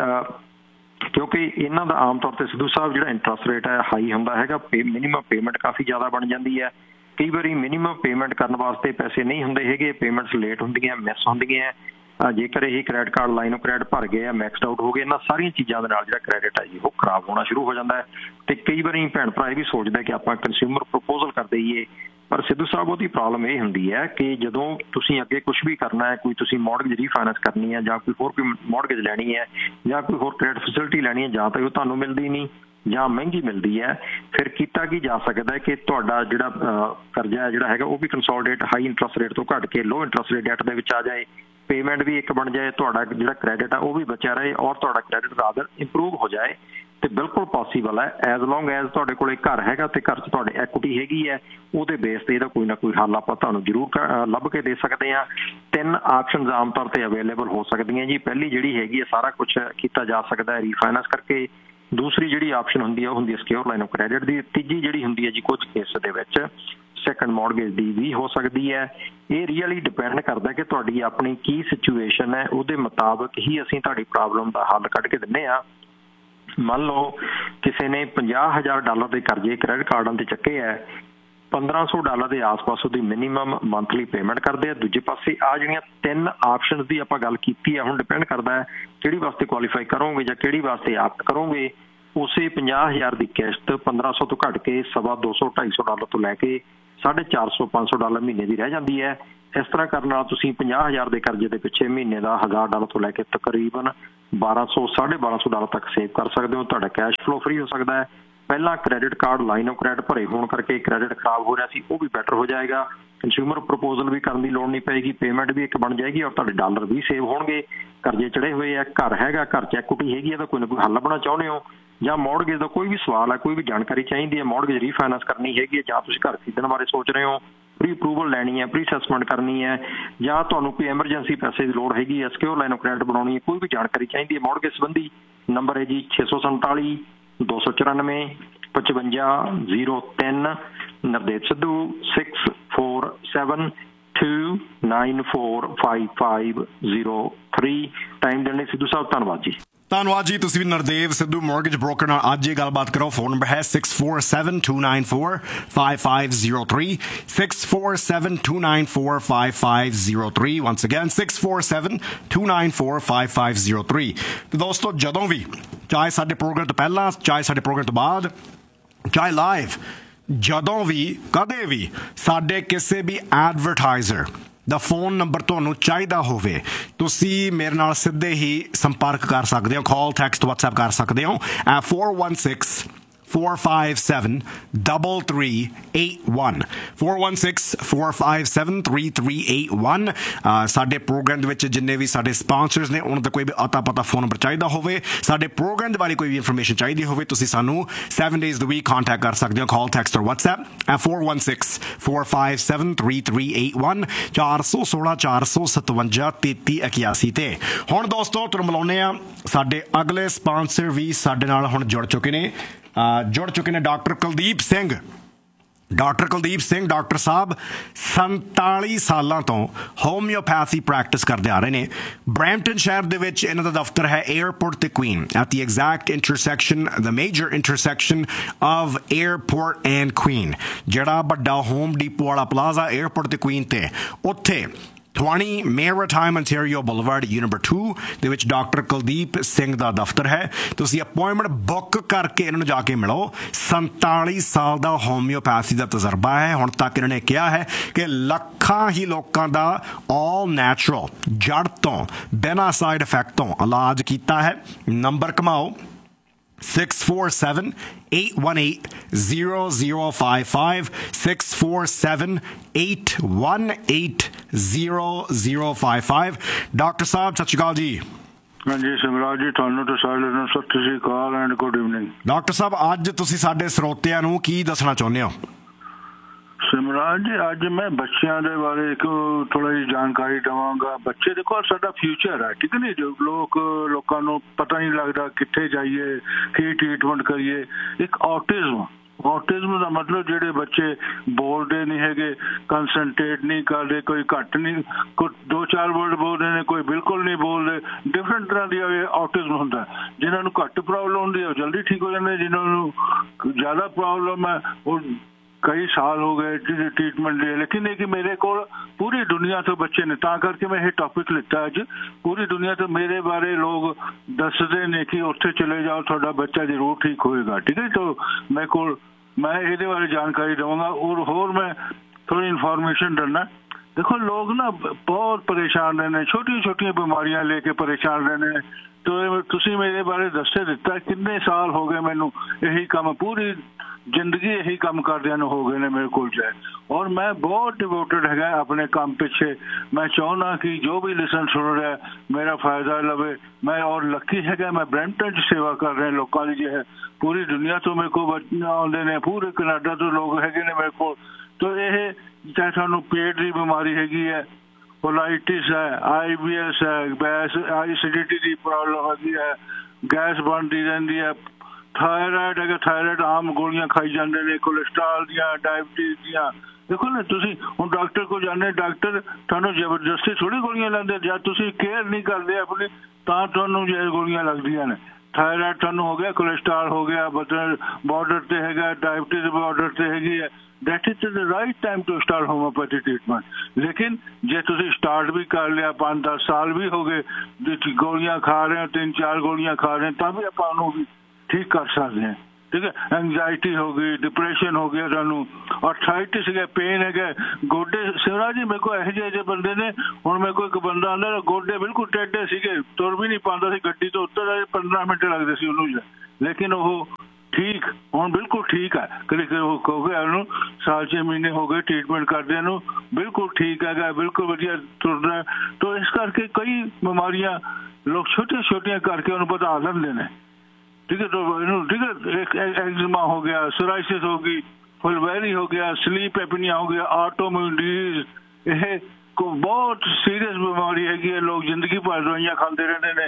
ਕਿਉਂਕਿ ਇਹਨਾਂ ਦਾ ਆਮ ਤੌਰ ਤੇ ਸਿੱਧੂ ਸਾਹਿਬ ਜਿਹੜਾ ਇੰਟਰਸਟ ਰੇਟ ਹੈ ਹਾਈ ਹੁੰਦਾ ਹੈਗਾ, ਮਿਨੀਮਮ ਪੇਮੈਂਟ ਕਾਫੀ ਜ਼ਿਆਦਾ ਬਣ ਜਾਂਦੀ ਹੈ। ਕਈ ਵਾਰੀ ਮਿਨੀਮਮ ਪੇਮੈਂਟ ਕਰਨ ਵਾਸਤੇ ਪੈਸੇ ਨਹੀਂ ਹੁੰਦੇ ਹੈਗੇ, ਪੇਮੈਂਟਸ ਲੇਟ ਹੁੰਦੀਆਂ, ਮਿਸ ਹੁੰਦੀਆਂ। ਜੇਕਰ ਇਹ credit card, line of credit ਭਰ ਗਏ ਆ, ਮੈਕਸਡ ਆਊਟ ਹੋ ਗਏ, ਇਹਨਾਂ ਸਾਰੀਆਂ ਚੀਜ਼ਾਂ ਦੇ ਨਾਲ ਜਿਹੜਾ ਕ੍ਰੈਡਿਟ ਹੈ ਜੀ ਉਹ ਖਰਾਬ ਹੋਣਾ ਸ਼ੁਰੂ ਹੋ ਜਾਂਦਾ ਹੈ। ਤੇ ਕਈ ਵਾਰੀ ਭੈਣ ਭਰਾ ਇਹ ਵੀ ਸੋਚਦਾ ਕਿ ਆਪਾਂ ਕੰਜ਼ਿਊਮਰ ਪ੍ਰਪੋਜ਼ਲ ਕਰ ਦਈਏ, ਪਰ ਸਿੱਧੂ ਸਾਹਿਬ ਉਹਦੀ ਪ੍ਰੋਬਲਮ ਇਹ ਹੁੰਦੀ ਹੈ ਕਿ ਜਦੋਂ ਤੁਸੀਂ ਅੱਗੇ ਕੁਝ ਵੀ ਕਰਨਾ ਹੈ, ਕੋਈ ਤੁਸੀਂ ਮੌਰਗੇਜ ਰੀਫਾਈਨੈਂਸ ਕਰਨੀ ਹੈ ਜਾਂ ਕੋਈ ਹੋਰ ਕੋਈ ਮੌਰਗੇਜ ਲੈਣੀ ਹੈ ਜਾਂ ਕੋਈ ਹੋਰ ਕ੍ਰੈਡਿਟ ਫੈਸਿਲਿਟੀ ਲੈਣੀ ਹੈ, ਜਾਂ ਤਾਂ ਉਹ ਤੁਹਾਨੂੰ ਮਿਲਦੀ ਨਹੀਂ ਜਾਂ ਮਹਿੰਗੀ ਮਿਲਦੀ ਹੈ, ਫਿਰ ਕੀਤਾ ਕੀ ਜਾ ਸਕਦਾ ਹੈ ਕਿ ਤੁਹਾਡਾ ਜਿਹੜਾ ਕਰਜ਼ਾ ਜਿਹੜਾ ਹੈਗਾ ਉਹ ਵੀ ਕੰਸੋਲੀਡੇਟ ਹਾਈ ਇੰਟਰਸਟ ਰੇਟ ਤੋਂ ਘੱਟ ਕੇ ਲੋ ਇੰਟਰਸਟ ਰੇਟ ਡੈਟ ਦੇ ਵਿੱਚ ਆ ਜਾਏ, ਪੇਮੈਂਟ ਵੀ ਇੱਕ ਬਣ ਜਾਏ, ਤੁਹਾਡਾ ਜਿਹੜਾ ਕ੍ਰੈਡਿਟ ਆ ਉਹ ਵੀ ਬਚਿਆ ਰਹੇ ਔਰ ਤੁਹਾਡਾ ਕ੍ਰੈਡਿਟ ਰਾਦਰ ਇੰਪਰੂਵ ਹੋ ਜਾਏ। ਤੇ ਬਿਲਕੁਲ ਪੋਸੀਬਲ ਹੈ, ਐਜ਼ ਲੌਂਗ ਐਜ਼ ਤੁਹਾਡੇ ਕੋਲ ਘਰ ਹੈਗਾ ਤੇ ਘਰ 'ਚ ਤੁਹਾਡੇ ਐਕੁਇਟੀ ਹੈਗੀ ਹੈ, ਉਹਦੇ ਬੇਸ ਤੇ ਇਹਦਾ ਕੋਈ ਨਾ ਕੋਈ ਹੱਲ ਆਪਾਂ ਤੁਹਾਨੂੰ ਜ਼ਰੂਰ ਲੱਭ ਕੇ ਦੇ ਸਕਦੇ ਹਾਂ। 3 ਆਪਸ਼ਨਸ ਆਮ ਤੌਰ ਤੇ ਅਵੇਲੇਬਲ ਹੋ ਸਕਦੀਆਂ ਜੀ। ਪਹਿਲੀ ਜਿਹੜੀ ਹੈਗੀ ਹੈ ਸਾਰਾ ਕੁਝ ਕੀਤਾ ਜਾ ਸਕਦਾ ਹੈ ਰੀਫਾਈਨੈਂਸ ਕਰਕੇ। ਦੂਸਰੀ ਜਿਹੜੀ ਆਪਸ਼ਨ ਹੁੰਦੀ ਹੈ ਉਹ ਹੁੰਦੀ ਹੈ ਸਿਕਿਉਰ ਲਾਈਨ ਆਫ ਕ੍ਰੈਡਿਟ ਦੀ। ਤੀਜੀ ਜਿਹੜੀ ਹੁੰਦੀ ਹੈ ਜੀ ਕੁਝ ਕੇਸ ਦੇ ਵਿੱਚ ਸੈਕੰਡ ਮੌਰਗੇਜ ਦੀ ਵੀ ਹੋ ਸਕਦੀ ਹੈ। ਇਹ ਰੀਅਲੀ ਡਿਪੈਂਡ ਕਰਦਾ ਕਿ ਤੁਹਾਡੀ ਆਪਣੀ ਕੀ ਸਿਚੁਏਸ਼ਨ ਹੈ, ਉਹਦੇ ਮੁਤਾਬਕ ਹੀ ਅਸੀਂ ਤੁਹਾਡੀ ਪ੍ਰੋਬਲਮ ਦਾ ਹੱਲ ਕੱਢ ਕੇ ਦਿੰਦੇ ਹਾਂ। ਮੰਨ ਲਓ ਕਿਸੇ ਨੇ $50,000 ਦੇ ਕਰਜ਼ੇ ਕ੍ਰੈਡਿਟ ਕਾਰਡਾਂ ਤੇ ਚੱਕੇ ਹੈ, $1500 ਦੇ ਆਸ-ਪਾਸ ਉਹਦੀ ਮਿਨੀਮਮ ਮੰਥਲੀ ਪੇਮੈਂਟ ਕਰਦੇ ਆ। ਦੂਜੇ ਪਾਸੇ ਆ ਜਿਹੜੀਆਂ 3 ਆਪਸ਼ਨਸ ਦੀ ਆਪਾਂ ਗੱਲ ਕੀਤੀ ਹੈ, ਹੁਣ ਡਿਪੈਂਡ ਕਰਦਾ ਹੈ ਕਿਹੜੀ ਵਾਸਤੇ ਕੁਆਲੀਫਾਈ ਕਰੋਗੇ ਜਾਂ ਕਿਹੜੀ ਵਾਸਤੇ ਆਪਟ ਕਰੋਗੇ। ਉਸੇ $50,000 ਦੀ ਕਿਸ਼ਤ 1500 ਤੋਂ ਘੱਟ ਕੇ $200, $250 ਤੋਂ ਲੈ ਕੇ $450, $500 ਮਹੀਨੇ ਦੀ ਰਹਿ ਜਾਂਦੀ ਹੈ। ਇਸ ਤਰ੍ਹਾਂ ਕਰਨ ਨਾਲ ਤੁਸੀਂ $50,000 ਦੇ ਕਰਜ਼ੇ ਦੇ ਪਿੱਛੇ ਮਹੀਨੇ ਦਾ $1000 ਤੋਂ ਲੈ ਕੇ ਤਕਰੀਬਨ $1200, $1250 ਤੱਕ ਸੇਵ ਕਰ ਸਕਦੇ ਹੋ। ਤੁਹਾਡਾ ਕੈਸ਼ ਫਲੋ ਫਰੀ ਹੋ ਸਕਦਾ ਹੈ। ਪਹਿਲਾਂ credit card, line of credit ਭਰੇ ਹੋਣ ਕਰਕੇ ਕ੍ਰੈਡਿਟ ਖਰਾਬ ਹੋ ਰਿਹਾ ਸੀ, ਉਹ ਵੀ ਬੈਟਰ ਹੋ ਜਾਏਗਾ। ਕੰਜ਼ਿਊਮਰ ਪ੍ਰਪੋਜ਼ਲ ਵੀ ਕਰਨ ਦੀ ਲੋੜ ਨਹੀਂ ਪਏਗੀ, ਪੇਮੈਂਟ ਵੀ ਇੱਕ ਬਣ ਜਾਏਗੀ ਔਰ ਤੁਹਾਡੇ ਡਾਲਰ ਵੀ ਸੇਵ ਹੋਣਗੇ। ਕਰਜ਼ੇ ਚੜੇ ਹੋਏ ਆ, ਘਰ ਹੈਗਾ, ਘਰ 'ਚ ਐਕੁਇਟੀ ਹੈਗੀ ਹੈ ਤਾਂ ਕੋਈ ਨਾ ਕੋਈ ਹੱਲ ਲੱਭਣਾ ਚਾਹੁੰਦੇ ਹੋ, ਜਾਂ ਮੌਰਗੇਜ ਦਾ ਕੋਈ ਵੀ ਸਵਾਲ ਹੈ, ਕੋਈ ਵੀ ਜਾਣਕਾਰੀ ਚਾਹੀਦੀ ਹੈ, ਮੌਰਗੇਜ ਰੀਫਾਈਨੈਂਸ ਕਰਨੀ ਹੈਗੀ ਹੈ, ਜਾਂ ਤੁਸੀਂ ਘਰ ਖਰੀਦਣ ਬਾਰੇ ਸੋਚ ਰਹੇ ਹੋ, ਪ੍ਰੀ ਅਪਰੂਵਲ ਲੈਣੀ ਹੈ, ਪ੍ਰੀ ਅਸੈਸਮੈਂਟ ਕਰਨੀ ਹੈ, ਜਾਂ ਤੁਹਾਨੂੰ ਕੋਈ ਐਮਰਜੈਂਸੀ ਪੈਸੇ ਦੀ ਲੋੜ ਹੈਗੀ ਹੈ, ਸਿਕਿਉਰ ਲਾਈਨ ਆਫ ਕ੍ਰੈਡਿਟ ਬਣਾਉਣੀ ਹੈ, ਕੋਈ ਵੀ ਜਾਣਕਾਰੀ ਚਾਹੀਦੀ ਹੈ ਮੌਰਗੇਜ ਸੰਬੰਧੀ, ਨੰਬਰ ਹੈ ਜੀ 647 294 5503। ਨਵਦੇਵ ਸਿੱਧੂ 6472945503। ਟਾਈਮ ਦੇਣ ਲਈ ਸਿੱਧੂ ਸਾਹਿਬ ਧੰਨਵਾਦ ਜੀ। ਧੰਨਵਾਦ ਜੀ। ਤੁਸੀਂ ਵੀ ਨਰਦੇਵ ਸਿੱਧੂ ਮੌਰਗੇਜ ਬ੍ਰੋਕਰ ਨਾਲ ਅੱਜ ਇਹ ਗੱਲਬਾਤ ਕਰੋ। ਫੋਨ ਨੰਬਰ ਹੈ 6472945503 6472945503। once again 6472945503। ਤੇ ਦੋਸਤੋ ਜਦੋਂ ਵੀ ਚਾਹੇ ਸਾਡੇ ਪ੍ਰੋਗਰਾਮ ਤੋਂ ਪਹਿਲਾਂ ਚਾਹੇ ਸਾਡੇ ਪ੍ਰੋਗਰਾਮ ਤੋਂ ਬਾਅਦ ਚਾਹੇ ਲਾਈਵ ਜਦੋਂ ਵੀ ਕਦੇ ਵੀ ਸਾਡੇ ਕਿਸੇ ਵੀ ਐਡਵਰਟਾਈਜ਼ਰ ਦਾ ਫੋਨ ਨੰਬਰ ਤੁਹਾਨੂੰ ਚਾਹੀਦਾ ਹੋਵੇ ਤੁਸੀਂ ਮੇਰੇ ਨਾਲ ਸਿੱਧੇ ਹੀ ਸੰਪਰਕ ਕਰ ਸਕਦੇ ਹੋ। ਕਾਲ ਟੈਕਸਟ ਵਟਸਐਪ ਕਰ ਸਕਦੇ ਹੋ at 416-457-3381 416-457-3381। ਸਾਡੇ ਪ੍ਰੋਗਰਾਮ ਦੇ ਵਿੱਚ ਜਿੰਨੇ ਵੀ ਸਾਡੇ ਸਪਾਂਸਰਸ ਨੇ ਉਹਨਾਂ ਦਾ ਕੋਈ ਵੀ ਅਤਾ ਪਤਾ ਫੋਨ ਨੰਬਰ ਚਾਹੀਦਾ ਹੋਵੇ, ਸਾਡੇ ਪ੍ਰੋਗਰਾਮ ਦੇ ਬਾਰੇ ਕੋਈ ਵੀ ਇਨਫੋਰਮੇਸ਼ਨ ਚਾਹੀਦੀ ਹੋਵੇ, ਤੁਸੀਂ ਸਾਨੂੰ 7 days the week ਕੰਟੈਕਟ ਕਰ ਸਕਦੇ ਹੋ। ਕਾਲ ਟੈਕਸਟ ਔਰ ਵਟਸਐਪ at 416-457-3381 416-457-3381 ਤੇ। ਹੁਣ ਦੋਸਤੋ ਤੁਹਾਨੂੰ ਮਿਲਾਉਂਦੇ ਆ ਸਾਡੇ ਅਗਲੇ ਸਪਾਂਸਰ ਵੀ ਸਾਡੇ ਨਾਲ ਹੁਣ ਜੁੜ ਚੁੱਕੇ ਨੇ ਡਾਕਟਰ ਕੁਲਦੀਪ ਸਿੰਘ। ਡਾਕਟਰ ਸਾਹਿਬ 47 ਸਾਲਾਂ ਤੋਂ ਹੋਮਿਓਪੈਥੀ ਪ੍ਰੈਕਟਿਸ ਕਰਦੇ ਆ ਰਹੇ ਨੇ। ਬਰੈਂਪਟਨ ਸ਼ਹਿਰ ਦੇ ਵਿੱਚ ਇਹਨਾਂ ਦਾ ਦਫ਼ਤਰ ਹੈ ਏਅਰਪੋਰਟ ਤੇ Queen at the exact intersection the major intersection of airport and Queen, ਜਿਹੜਾ ਵੱਡਾ ਹੋਮ ਡੀਪੋ ਵਾਲਾ ਪਲਾਜ਼ਾ ਏਅਰਪੋਰਟ ਤੇ ਕੁਈਨ ਤੇ ਉੱਥੇ 20 Maritime Ontario Boulevard Unit Number 2 ਦੇ ਵਿੱਚ ਡਾਕਟਰ ਕੁਲਦੀਪ ਸਿੰਘ ਦਾ ਦਫ਼ਤਰ ਹੈ। ਤੁਸੀਂ ਅਪਾਇੰਟਮੈਂਟ ਬੁੱਕ ਕਰਕੇ ਇਹਨਾਂ ਨੂੰ ਜਾ ਕੇ ਮਿਲੋ। 47 ਸਾਲ ਦਾ ਹੋਮਿਓਪੈਥੀ ਦਾ ਤਜਰਬਾ ਹੈ। ਹੁਣ ਤੱਕ ਇਹਨਾਂ ਨੇ ਕਿਹਾ ਹੈ ਕਿ ਲੱਖਾਂ ਹੀ ਲੋਕਾਂ ਦਾ ਆਲ ਨੈਚੁਰਲ ਜੜ ਤੋਂ ਬਿਨਾਂ ਸਾਈਡ ਇਫੈਕਟ ਤੋਂ ਇਲਾਜ ਕੀਤਾ ਹੈ। ਨੰਬਰ ਕਮਾਓ 647-818-0055 647-818-0055। ਡਾਕਟਰ ਸਾਹਿਬ ਸਤਿ ਸ਼੍ਰੀ ਅਕਾਲ ਜੀ। ਹਾਂਜੀ ਸਿਮਰਾਜ ਜੀ, ਤੁਹਾਨੂੰ ਤੇ ਸਾਰਿਆਂ ਨੂੰ ਸਤਿ ਸ਼੍ਰੀ ਅਕਾਲ ਐਂਡ ਗੁੱਡ ਇਵਨਿੰਗ। ਡਾਕਟਰ ਸਾਹਿਬ ਅੱਜ ਤੁਸੀਂ ਸਾਡੇ ਸਰੋਤਿਆਂ ਨੂੰ ਕੀ ਦੱਸਣਾ ਚਾਹੁੰਦੇ ਹੋ? ਸਿਮਰਾਜ ਜੀ ਅੱਜ ਮੈਂ ਬੱਚਿਆਂ ਦੇ ਬਾਰੇ ਇੱਕ ਥੋੜਾ ਜਿਹੀ ਜਾਣਕਾਰੀ ਦੇਵਾਂਗਾ। ਬੱਚੇ ਦੇਖੋ ਸਾਡਾ ਫਿਊਚਰ ਹੈ, ਠੀਕ ਹੈ ਨੀ। ਜੋ ਲੋਕਾਂ ਨੂੰ ਪਤਾ ਨਹੀਂ ਲੱਗਦਾ ਕਿੱਥੇ ਜਾਈਏ, ਕੀ ਟ੍ਰੀਟਮੈਂਟ ਕਰੀਏ। ਇੱਕ ਔਟਿਜ਼ਮ ਦਾ ਮਤਲਬ ਜਿਹੜੇ ਬੱਚੇ ਬੋਲਦੇ ਨਹੀਂ ਹੈਗੇ, ਕੰਸਨਟਰੇਟ ਨਹੀਂ ਕਰਦੇ, ਕੋਈ ਘੱਟ ਨਹੀਂ, ਕੋਈ 2-4 ਵਰਡ ਬੋਲਦੇ ਨੇ, ਕੋਈ ਬਿਲਕੁਲ ਨਹੀਂ ਬੋਲਦੇ। ਡਿਫਰੈਂਟ ਤਰ੍ਹਾਂ ਦੀ ਔਟਿਜ਼ਮ ਹੁੰਦਾ। ਜਿਨ੍ਹਾਂ ਨੂੰ ਘੱਟ ਪ੍ਰੋਬਲਮ ਹੁੰਦੀ ਹੈ ਉਹ ਜਲਦੀ ਠੀਕ ਹੋ ਜਾਂਦੇ, ਜਿਨ੍ਹਾਂ ਨੂੰ ਜ਼ਿਆਦਾ ਪ੍ਰੋਬਲਮ ਹੈ ਉਹ ਕਈ ਸਾਲ ਹੋ ਗਏ ਟ੍ਰੀਟਮੈਂਟ ਲਈ। ਲੇਕਿਨ ਇਹ ਕਿ ਮੇਰੇ ਕੋਲ ਪੂਰੀ ਦੁਨੀਆ ਤੋਂ ਬੱਚੇ ਨੇ, ਤਾਂ ਕਰਕੇ ਮੈਂ ਇਹ ਟੌਪਿਕ ਲਿੱਤਾ ਅੱਜ। ਪੂਰੀ ਦੁਨੀਆ ਤੋਂ ਮੇਰੇ ਬਾਰੇ ਲੋਕ ਦੱਸਦੇ ਨੇ ਕਿ ਉੱਥੇ ਚਲੇ ਜਾਓ ਤੁਹਾਡਾ ਬੱਚਾ ਜ਼ਰੂਰ ਠੀਕ ਹੋਏਗਾ, ਠੀਕ ਹੈ। ਤਾਂ ਮੈਂ ਇਹਦੇ ਬਾਰੇ ਜਾਣਕਾਰੀ ਦੇਵਾਂਗਾ ਔਰ ਹੋਰ ਮੈਂ ਥੋੜੀ ਇਨਫੋਰਮੇਸ਼ਨ ਦਿੰਦਾ। ਦੇਖੋ ਲੋਕ ਨਾ ਬਹੁਤ ਪਰੇਸ਼ਾਨ ਰਹਿੰਦੇ ਨੇ, ਛੋਟੀਆਂ ਬਿਮਾਰੀਆਂ ਲੈ ਕੇ ਪਰੇਸ਼ਾਨ ਰਹਿੰਦੇ ਨੇ। ਤੁਸੀਂ ਮੇਰੇ ਬਾਰੇ ਦੱਸੇ ਦਿੱਤਾ ਕਿੰਨੇ ਸਾਲ ਹੋ ਗਏ ਮੈਨੂੰ ਇਹੀ ਕੰਮ, ਪੂਰੀ ਜ਼ਿੰਦਗੀ ਇਹੀ ਕੰਮ ਕਰਦਿਆਂ ਨੂੰ ਹੋ ਗਏ ਨੇ ਮੇਰੇ ਕੋਲ ਜਾਏ। ਔਰ ਮੈਂ ਬਹੁਤ ਡਿਵੋਟਡ ਹੈਗਾ ਆਪਣੇ ਕੰਮ ਪਿੱਛੇ। ਮੈਂ ਚਾਹੁੰਦਾ ਕਿ ਜੋ ਵੀ ਲਿਸਨ ਸੁਣ ਰਿਹਾ ਮੇਰਾ ਫਾਇਦਾ ਲਵੇ। ਮੈਂ ਔਰ ਲੱਕੀ ਹੈਗਾ, ਮੈਂ ਬਰੈਂਪਟਨ 'ਚ ਸੇਵਾ ਕਰ ਰਿਹਾ ਲੋਕਾਂ ਦੀ। ਹੈ ਪੂਰੀ ਦੁਨੀਆ ਤੋਂ ਮੇਰੇ ਕੋਲ ਬੱਚੇ ਆਉਂਦੇ ਨੇ, ਪੂਰੇ ਕੈਨੇਡਾ ਤੋਂ ਲੋਕ ਹੈਗੇ ਨੇ ਮੇਰੇ ਕੋਲ। ਤਾਂ ਇਹ ਚਾਹੇ ਸਾਨੂੰ ਪੇਟ ਦੀ ਬਿਮਾਰੀ ਹੈਗੀ ਹੈ, ਕੋਲਾਈਟਿਸ ਹੈ, IBS ਹੈ, ਐਸਿਡਿਟੀ ਦੀ ਪ੍ਰੋਬਲਮ ਹੈਗੀ ਹੈ, ਗੈਸ ਬਣਦੀ ਰਹਿੰਦੀ ਹੈ, ਥਾਇਰਾਇਡ ਹੈਗਾ, ਥਾਇਰਾਇਡ ਆਮ ਗੋਲੀਆਂ ਖਾਈ ਜਾਂਦੇ ਨੇ, ਕੋਲੈਸਟਰੋਲ ਦੀਆਂ, ਡਾਇਬਟੀਜ਼ ਦੀਆਂ। ਦੇਖੋ ਨਾ ਤੁਸੀਂ ਹੁਣ ਡਾਕਟਰ ਕੋਲ ਜਾਂਦੇ, ਡਾਕਟਰ ਤੁਹਾਨੂੰ ਜ਼ਬਰਦਸਤੀ ਥੋੜ੍ਹੀ ਗੋਲੀਆਂ ਲਾਉਂਦੇ। ਜਦ ਤੁਸੀਂ ਕੇਅਰ ਨਹੀਂ ਕਰਦੇ ਆਪਣੀ ਤਾਂ ਤੁਹਾਨੂੰ ਇਹ ਗੋਲੀਆਂ ਲੱਗਦੀਆਂ ਨੇ। ਥਾਇਰਾਇਡ ਤੁਹਾਨੂੰ ਹੋ ਗਿਆ, ਕੋਲੈਸਟਰੋਲ ਹੋ ਗਿਆ, ਬਾਰਡਰ ਤੇ ਹੈਗਾ, ਡਾਇਬਟੀਜ਼ ਬਾਰਡਰ ਤੇ ਹੈਗੀ ਹੈ। that is the right time to start homeopathy treatment। ਲੇਕਿਨ ਜੇ ਤੁਸੀਂ ਸਟਾਰਟ ਵੀ ਕਰ ਲਿਆ, 5-10 ਸਾਲ ਵੀ ਹੋ ਗਏ, ਗੋਲੀਆਂ ਖਾ ਰਹੇ ਹੋ, 3-4 ਗੋਲੀਆਂ ਖਾ ਰਹੇ ਤਾਂ ਵੀ ਆਪਾਂ ਉਹਨੂੰ ਵੀ ਠੀਕ ਕਰ ਸਕਦੇ ਹਾਂ, ਠੀਕ ਹੈ। ਐਂਗਜ਼ਾਇਟੀ ਹੋ ਗਈ, ਡਿਪਰੈਸ਼ਨ ਹੋ ਗਿਆ, ਤੁਹਾਨੂੰ ਆਰਥਰਾਈਟਿਸ ਹੈਗਾ, ਪੇਨ ਹੈਗਾ, ਗੋਡੇ। ਸਿਮਰਾਜ ਜੀ ਮੇਰੇ ਕੋਲ ਇਹੋ ਜਿਹੇ ਬੰਦੇ ਨੇ। ਹੁਣ ਮੇਰੇ ਕੋਲ ਇੱਕ ਬੰਦਾ ਆਉਂਦਾ ਗੋਡੇ ਬਿਲਕੁਲ ਟੇਢੇ ਸੀਗੇ, ਤੁਰ ਵੀ ਨਹੀਂ ਪਾਉਂਦਾ ਸੀ, ਗੱਡੀ ਤੋਂ ਉੱਤਰ 15 ਮਿੰਟ ਲੱਗਦੇ ਸੀ ਉਹਨੂੰ, ਲੇਕਿਨ ਉਹ ਠੀਕ ਹੁਣ ਬਿਲਕੁਲ ਠੀਕ ਹੈ। ਕਦੇ ਹੋ ਗਿਆ ਉਹਨੂੰ 6 ਮਹੀਨੇ ਹੋ ਗਏ ਟ੍ਰੀਟਮੈਂਟ ਕਰਦਿਆਂ ਨੂੰ, ਬਿਲਕੁਲ ਠੀਕ ਹੈਗਾ, ਬਿਲਕੁਲ ਵਧੀਆ ਤੁਰਦਾ। ਤਾਂ ਇਸ ਕਰਕੇ ਕਈ ਬਿਮਾਰੀਆਂ ਲੋਕ ਛੋਟੀਆਂ ਕਰਕੇ ਉਹਨੂੰ ਵਧਾ ਲੈਂਦੇ ਨੇ, ਠੀਕ ਹੈ। ਠੀਕ ਹੈ, ਐਗਜ਼ਮਾ ਹੋ ਗਿਆ, ਸੋਰਾਇਸਿਸ ਹੋ ਗਈ, ਫੁਲਵੈਰੀ ਹੋ ਗਿਆ, ਸਲੀਪ ਐਪਨੀਆ ਹੋ ਗਿਆ, ਆਟੋਇਮਿਊਨ ਡਿਜ਼ੀਜ਼। ਇਹ ਬਹੁਤ ਸੀਰੀਅਸ ਬਿਮਾਰੀ ਹੈਗੀ ਹੈ। ਲੋਕ ਜ਼ਿੰਦਗੀ ਭਰ ਦਵਾਈਆਂ ਖਾਂਦੇ ਰਹਿੰਦੇ ਨੇ,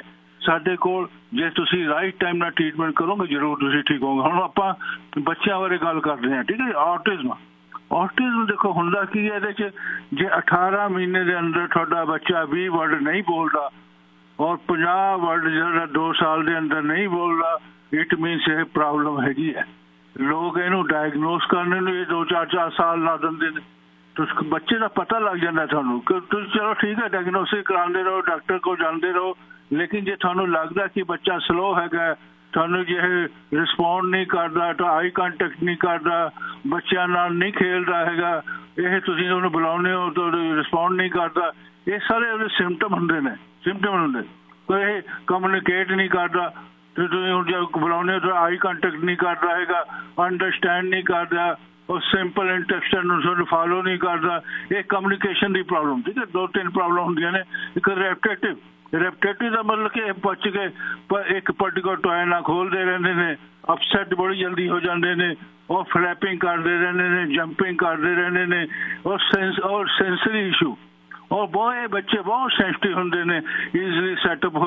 ਸਾਡੇ ਕੋਲ ਜੇ ਤੁਸੀਂ ਰਾਈਟ ਟਾਈਮ ਨਾਲ ਟ੍ਰੀਟਮੈਂਟ ਕਰੋਗੇ ਜ਼ਰੂਰ ਤੁਸੀਂ ਠੀਕ ਹੋਗੇ। ਹੁਣ ਆਪਾਂ ਬੱਚਿਆਂ ਬਾਰੇ ਗੱਲ ਕਰਦੇ ਹਾਂ, ਠੀਕ ਹੈ। ਆਟਿਜ਼ਮ ਦੇਖੋ ਹੁੰਦਾ ਕੀ ਹੈ ਇਹਦੇ 'ਚ, ਜੇ 18 ਮਹੀਨੇ ਦੇ ਅੰਦਰ ਤੁਹਾਡਾ ਬੱਚਾ 20 ਵਰਡ ਨਹੀਂ ਬੋਲਦਾ ਔਰ 50 ਵਰਡ ਜਿਹੜਾ 2 ਸਾਲ ਦੇ ਅੰਦਰ ਨਹੀਂ ਬੋਲਦਾ, ਇਟ ਮੀਨਸ ਇਹ ਪ੍ਰੋਬਲਮ ਹੈਗੀ ਹੈ। ਲੋਕ ਇਹਨੂੰ ਡਾਇਗਨੋਸ ਕਰਨ ਨੂੰ ਇਹ 2-4 ਸਾਲ ਲਾ ਦਿੰਦੇ ਨੇ। ਤੁਸੀਂ ਬੱਚੇ ਦਾ ਪਤਾ ਲੱਗ ਜਾਂਦਾ ਤੁਹਾਨੂੰ ਕਿ ਤੁਸੀਂ ਚਲੋ ਠੀਕ ਹੈ ਡਾਇਗਨੋਸਿਸ ਕਰਾਉਂਦੇ ਰਹੋ, ਡਾਕਟਰ ਕੋਲ ਜਾਂਦੇ ਰਹੋ, ਲੇਕਿਨ ਜੇ ਤੁਹਾਨੂੰ ਲੱਗਦਾ ਕਿ ਬੱਚਾ ਸਲੋ ਹੈਗਾ, ਤੁਹਾਨੂੰ ਜੇ ਰਿਸਪੌਂਡ ਨਹੀਂ ਕਰਦਾ, ਤਾਂ ਆਈ ਕੰਟੈਕਟ ਨਹੀਂ ਕਰਦਾ, ਬੱਚਿਆਂ ਨਾਲ ਨਹੀਂ ਖੇਲਦਾ ਹੈਗਾ, ਇਹ ਤੁਸੀਂ ਉਹਨੂੰ ਬੁਲਾਉਂਦੇ ਹੋ ਤਾਂ ਰਿਸਪੌਂਡ ਨਹੀਂ ਕਰਦਾ, ਇਹ ਸਾਰੇ ਉਹਦੇ ਸਿੰਪਟਮ ਹੁੰਦੇ ਨੇ। ਕੋਈ ਇਹ ਕਮਿਊਨੀਕੇਟ ਨਹੀਂ ਕਰਦਾ, ਤੁਸੀਂ ਹੁਣ ਜੇ ਬੁਲਾਉਂਦੇ ਹੋ ਤਾਂ ਆਈ ਕੰਟੈਕਟ ਨਹੀਂ ਕਰਦਾ ਹੈਗਾ, ਅੰਡਰਸਟੈਂਡ ਨਹੀਂ ਕਰਦਾ, ਉਹ ਸਿੰਪਲ ਇੰਟਰੈਕਸ਼ਨ ਨੂੰ ਤੁਹਾਨੂੰ ਫਾਲੋ ਨਹੀਂ ਕਰਦਾ, ਇਹ ਕਮਿਊਨੀਕੇਸ਼ਨ ਦੀ ਪ੍ਰੋਬਲਮ, ਠੀਕ ਹੈ। 2-3 ਪ੍ਰੋਬਲਮ ਹੁੰਦੀਆਂ ਨੇ। ਇੱਕ ਰੈਪਟੇਟਿਵ ਦਾ ਮਤਲਬ ਕਿ ਪੁੱਛ ਕੇ ਇੱਕ ਪਰਟੀਕੂਲਰ ਟੋਏ ਨਾਲ ਖੋਲਦੇ ਰਹਿੰਦੇ ਨੇ, ਅਪਸੈਟ ਬੜੀ ਜਲਦੀ ਹੋ ਜਾਂਦੇ ਨੇ, ਉਹ ਫਲੈਪਿੰਗ ਕਰਦੇ ਰਹਿੰਦੇ ਨੇ, ਜੰਪਿੰਗ ਕਰਦੇ ਰਹਿੰਦੇ ਨੇ, ਔਰ ਸੈਂਸਰੀ ਇਸ਼ੂ, ਔਰ ਬਹੁਤ ਬੱਚੇ ਬਹੁਤ ਸੈਂਸਿਟਿਵ ਹੁੰਦੇ ਨੇ, ਈਜ਼ਲੀ ਸੈਟਅਪ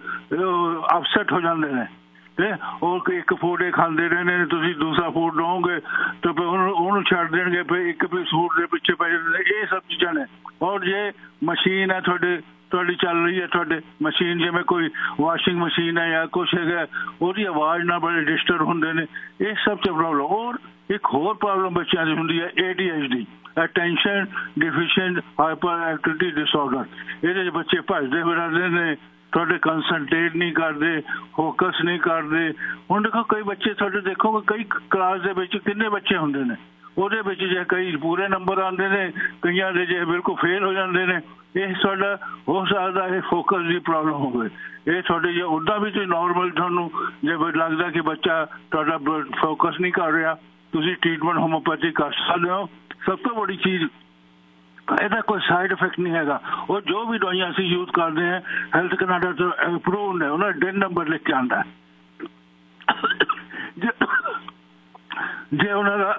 ਅਪਸੈਟ ਹੋ ਜਾਂਦੇ ਨੇ ਤੇ ਉਹ ਇੱਕ ਫੂਡ ਖਾਂਦੇ ਰਹਿੰਦੇ ਨੇ, ਤੁਸੀਂ ਦੂਸਰਾ ਫੂਡ ਲਓਗੇ ਤਾਂ ਫਿਰ ਉਹਨੂੰ ਛੱਡ ਦੇਣਗੇ, ਫਿਰ ਇੱਕ ਪੀਸ ਫੂਡ ਦੇ ਪਿੱਛੇ ਪੈ ਜਾਂਦੇ ਨੇ। ਇਹ ਸਭ ਚੀਜ਼ਾਂ ਨੇ। ਔਰ ਜੇ ਮਸ਼ੀਨ ਹੈ ਤੁਹਾਡੀ ਚੱਲ ਰਹੀ ਹੈ, ਤੁਹਾਡੇ ਮਸ਼ੀਨ ਜਿਵੇਂ ਕੋਈ ਵਾਸ਼ਿੰਗ ਮਸ਼ੀਨ ਹੈ ਜਾਂ ਕੁਛ ਹੈਗਾ, ਉਹਦੀ ਆਵਾਜ਼ ਨਾਲ ਬੜੇ ਡਿਸਟਰਬ ਹੁੰਦੇ ਨੇ, ਇਹ ਸਭ 'ਚ ਪ੍ਰੋਬਲਮ। ਔਰ ਇੱਕ ਹੋਰ ਪ੍ਰੋਬਲਮ ਬੱਚਿਆਂ ਦੀ ਹੁੰਦੀ ਹੈ ADHD, attention ਡਿਫੀਸ਼ੀਐਂਟ hyper activity disorder. ਇਹਦੇ 'ਚ ਬੱਚੇ ਭੱਜਦੇ ਫਿਰਦੇ ਨੇ, ਤੁਹਾਡੇ ਕੰਸਨਟਰੇਟ ਨਹੀਂ ਕਰਦੇ, ਫੋਕਸ ਨਹੀਂ ਕਰਦੇ। ਹੁਣ ਦੇਖੋ ਕਈ ਬੱਚੇ ਤੁਹਾਡੇ ਦੇਖੋਗੇ ਕਈ ਕਲਾਸ ਦੇ ਵਿੱਚ ਕਿੰਨੇ ਬੱਚੇ ਹੁੰਦੇ ਨੇ, ਉਹਦੇ ਵਿੱਚ ਜੇ ਕਈ ਪੂਰੇ ਨੰਬਰ ਆਉਂਦੇ ਨੇ, ਕਈਆਂ ਦੇ ਜੇ ਬਿਲਕੁਲ ਫੇਲ ਹੋ ਜਾਂਦੇ ਨੇ। ਇਹ ਤੁਹਾਡਾ ਹੋ ਸਕਦਾ ਇਹ ਫੋਕਸ ਦੀ ਪ੍ਰੋਬਲਮ ਹੋਵੇ। ਇਹ ਤੁਹਾਡੇ ਜੇ ਉੱਦਾਂ ਵੀ ਤੁਸੀਂ ਨੋਰਮਲ ਤੁਹਾਨੂੰ ਜੇ ਲੱਗਦਾ ਕਿ ਬੱਚਾ ਤੁਹਾਡਾ ਫੋਕਸ ਨਹੀਂ ਕਰ ਰਿਹਾ, ਤੁਸੀਂ ਟ੍ਰੀਟਮੈਂਟ ਹੋਮੋਪੈਥੀ ਕਰ ਸਕਦੇ ਹੋ। ਸਭ ਤੋਂ ਬੜੀ ਚੀਜ਼ ਇਹਦਾ ਕੋਈ ਸਾਈਡ ਇਫੈਕਟ ਨਹੀਂ ਹੈਗਾ। ਉਹ ਜੋ ਵੀ ਦਵਾਈਆਂ ਅਸੀਂ ਯੂਜ਼ ਕਰਦੇ ਹਾਂ ਹੈਲਥ ਕੈਨੇਡਾ ਤੋਂ ਅਪਰੂਵਡ ਨੇ, ਉਹਨਾਂ ਦਿਨ ਨੰਬਰ ਲਿਖ ਕੇ ਆਉਂਦਾ। ਜੇ ਉਹਨਾਂ ਦਾ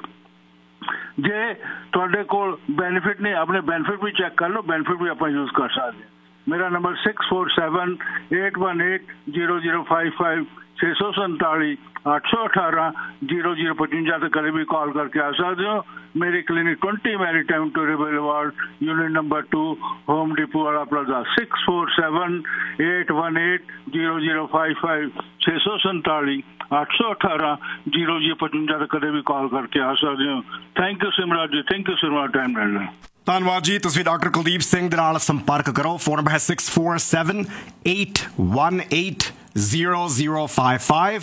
ਜੇ ਤੁਹਾਡੇ ਕੋਲ ਬੈਨੀਫਿਟ ਨਹੀਂ, ਆਪਣੇ ਬੈਨੀਫਿਟ ਵੀ ਚੈੱਕ ਕਰ ਲਓ, ਬੈਨੀਫਿਟ ਵੀ ਆਪਾਂ ਯੂਜ਼ ਕਰ ਸਕਦੇ ਹਾਂ। ਮੇਰਾ ਨੰਬਰ 6478180055 647 818 0055 ਤੇ ਕਦੇ ਵੀ ਕਾਲ ਕਰਕੇ ਆ ਸਕਦੇ ਹੋ। मेरी clinic 20 maritime टूरे बोulevard unit number 2 home depot वाला प्लाजा 6478180055 647 818 0055 ਤੇ ਕਦੇ ਵੀ ਕਾਲ ਕਰਕੇ ਆ ਸਕਦੇ ਹੋ। ਥੈਂਕ ਯੂ ਸਿਮਰਾਜ ਜੀ, ਥੈਂਕ ਯੂ ਸਿਮਰਾਜ ਟਾਈਮ ਲੈਣ ਲਈ। ਧੰਨਵਾਦ ਜੀ। ਤੁਸੀਂ ਡਾਕਟਰ ਕੁਲਦੀਪ ਸਿੰਘ ਦੇ ਨਾਲ ਸੰਪਰਕ ਕਰੋ। ਫੋਨ ਨੰਬਰ ਹੈ 6478180055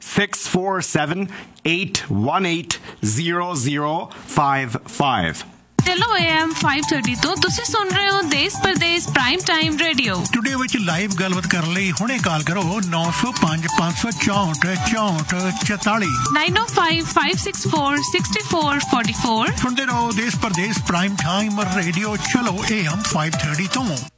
6478180055। ਚਲੋ AM 530 ਤੋਂ ਤੁਸੀਂ ਸੁਣ ਰਹੇ ਹੋ ਦੇਸ਼ Pradesh prime time radio. Today ਵਿੱਚ ਲਾਈਵ ਗੱਲਬਾਤ ਕਰਨ ਲਈ ਹੁਣੇ ਕਾਲ ਕਰੋ 90556444 9055646444। ਸੁਣਦੇ ਰਹੋ ਦੇਸ਼ ਪ੍ਰਦੇਸ਼ ਪ੍ਰਾਈਮ ਟਾਈਮ ਰੇਡੀਓ। ਚਲੋ AM 530 ਤੋਂ।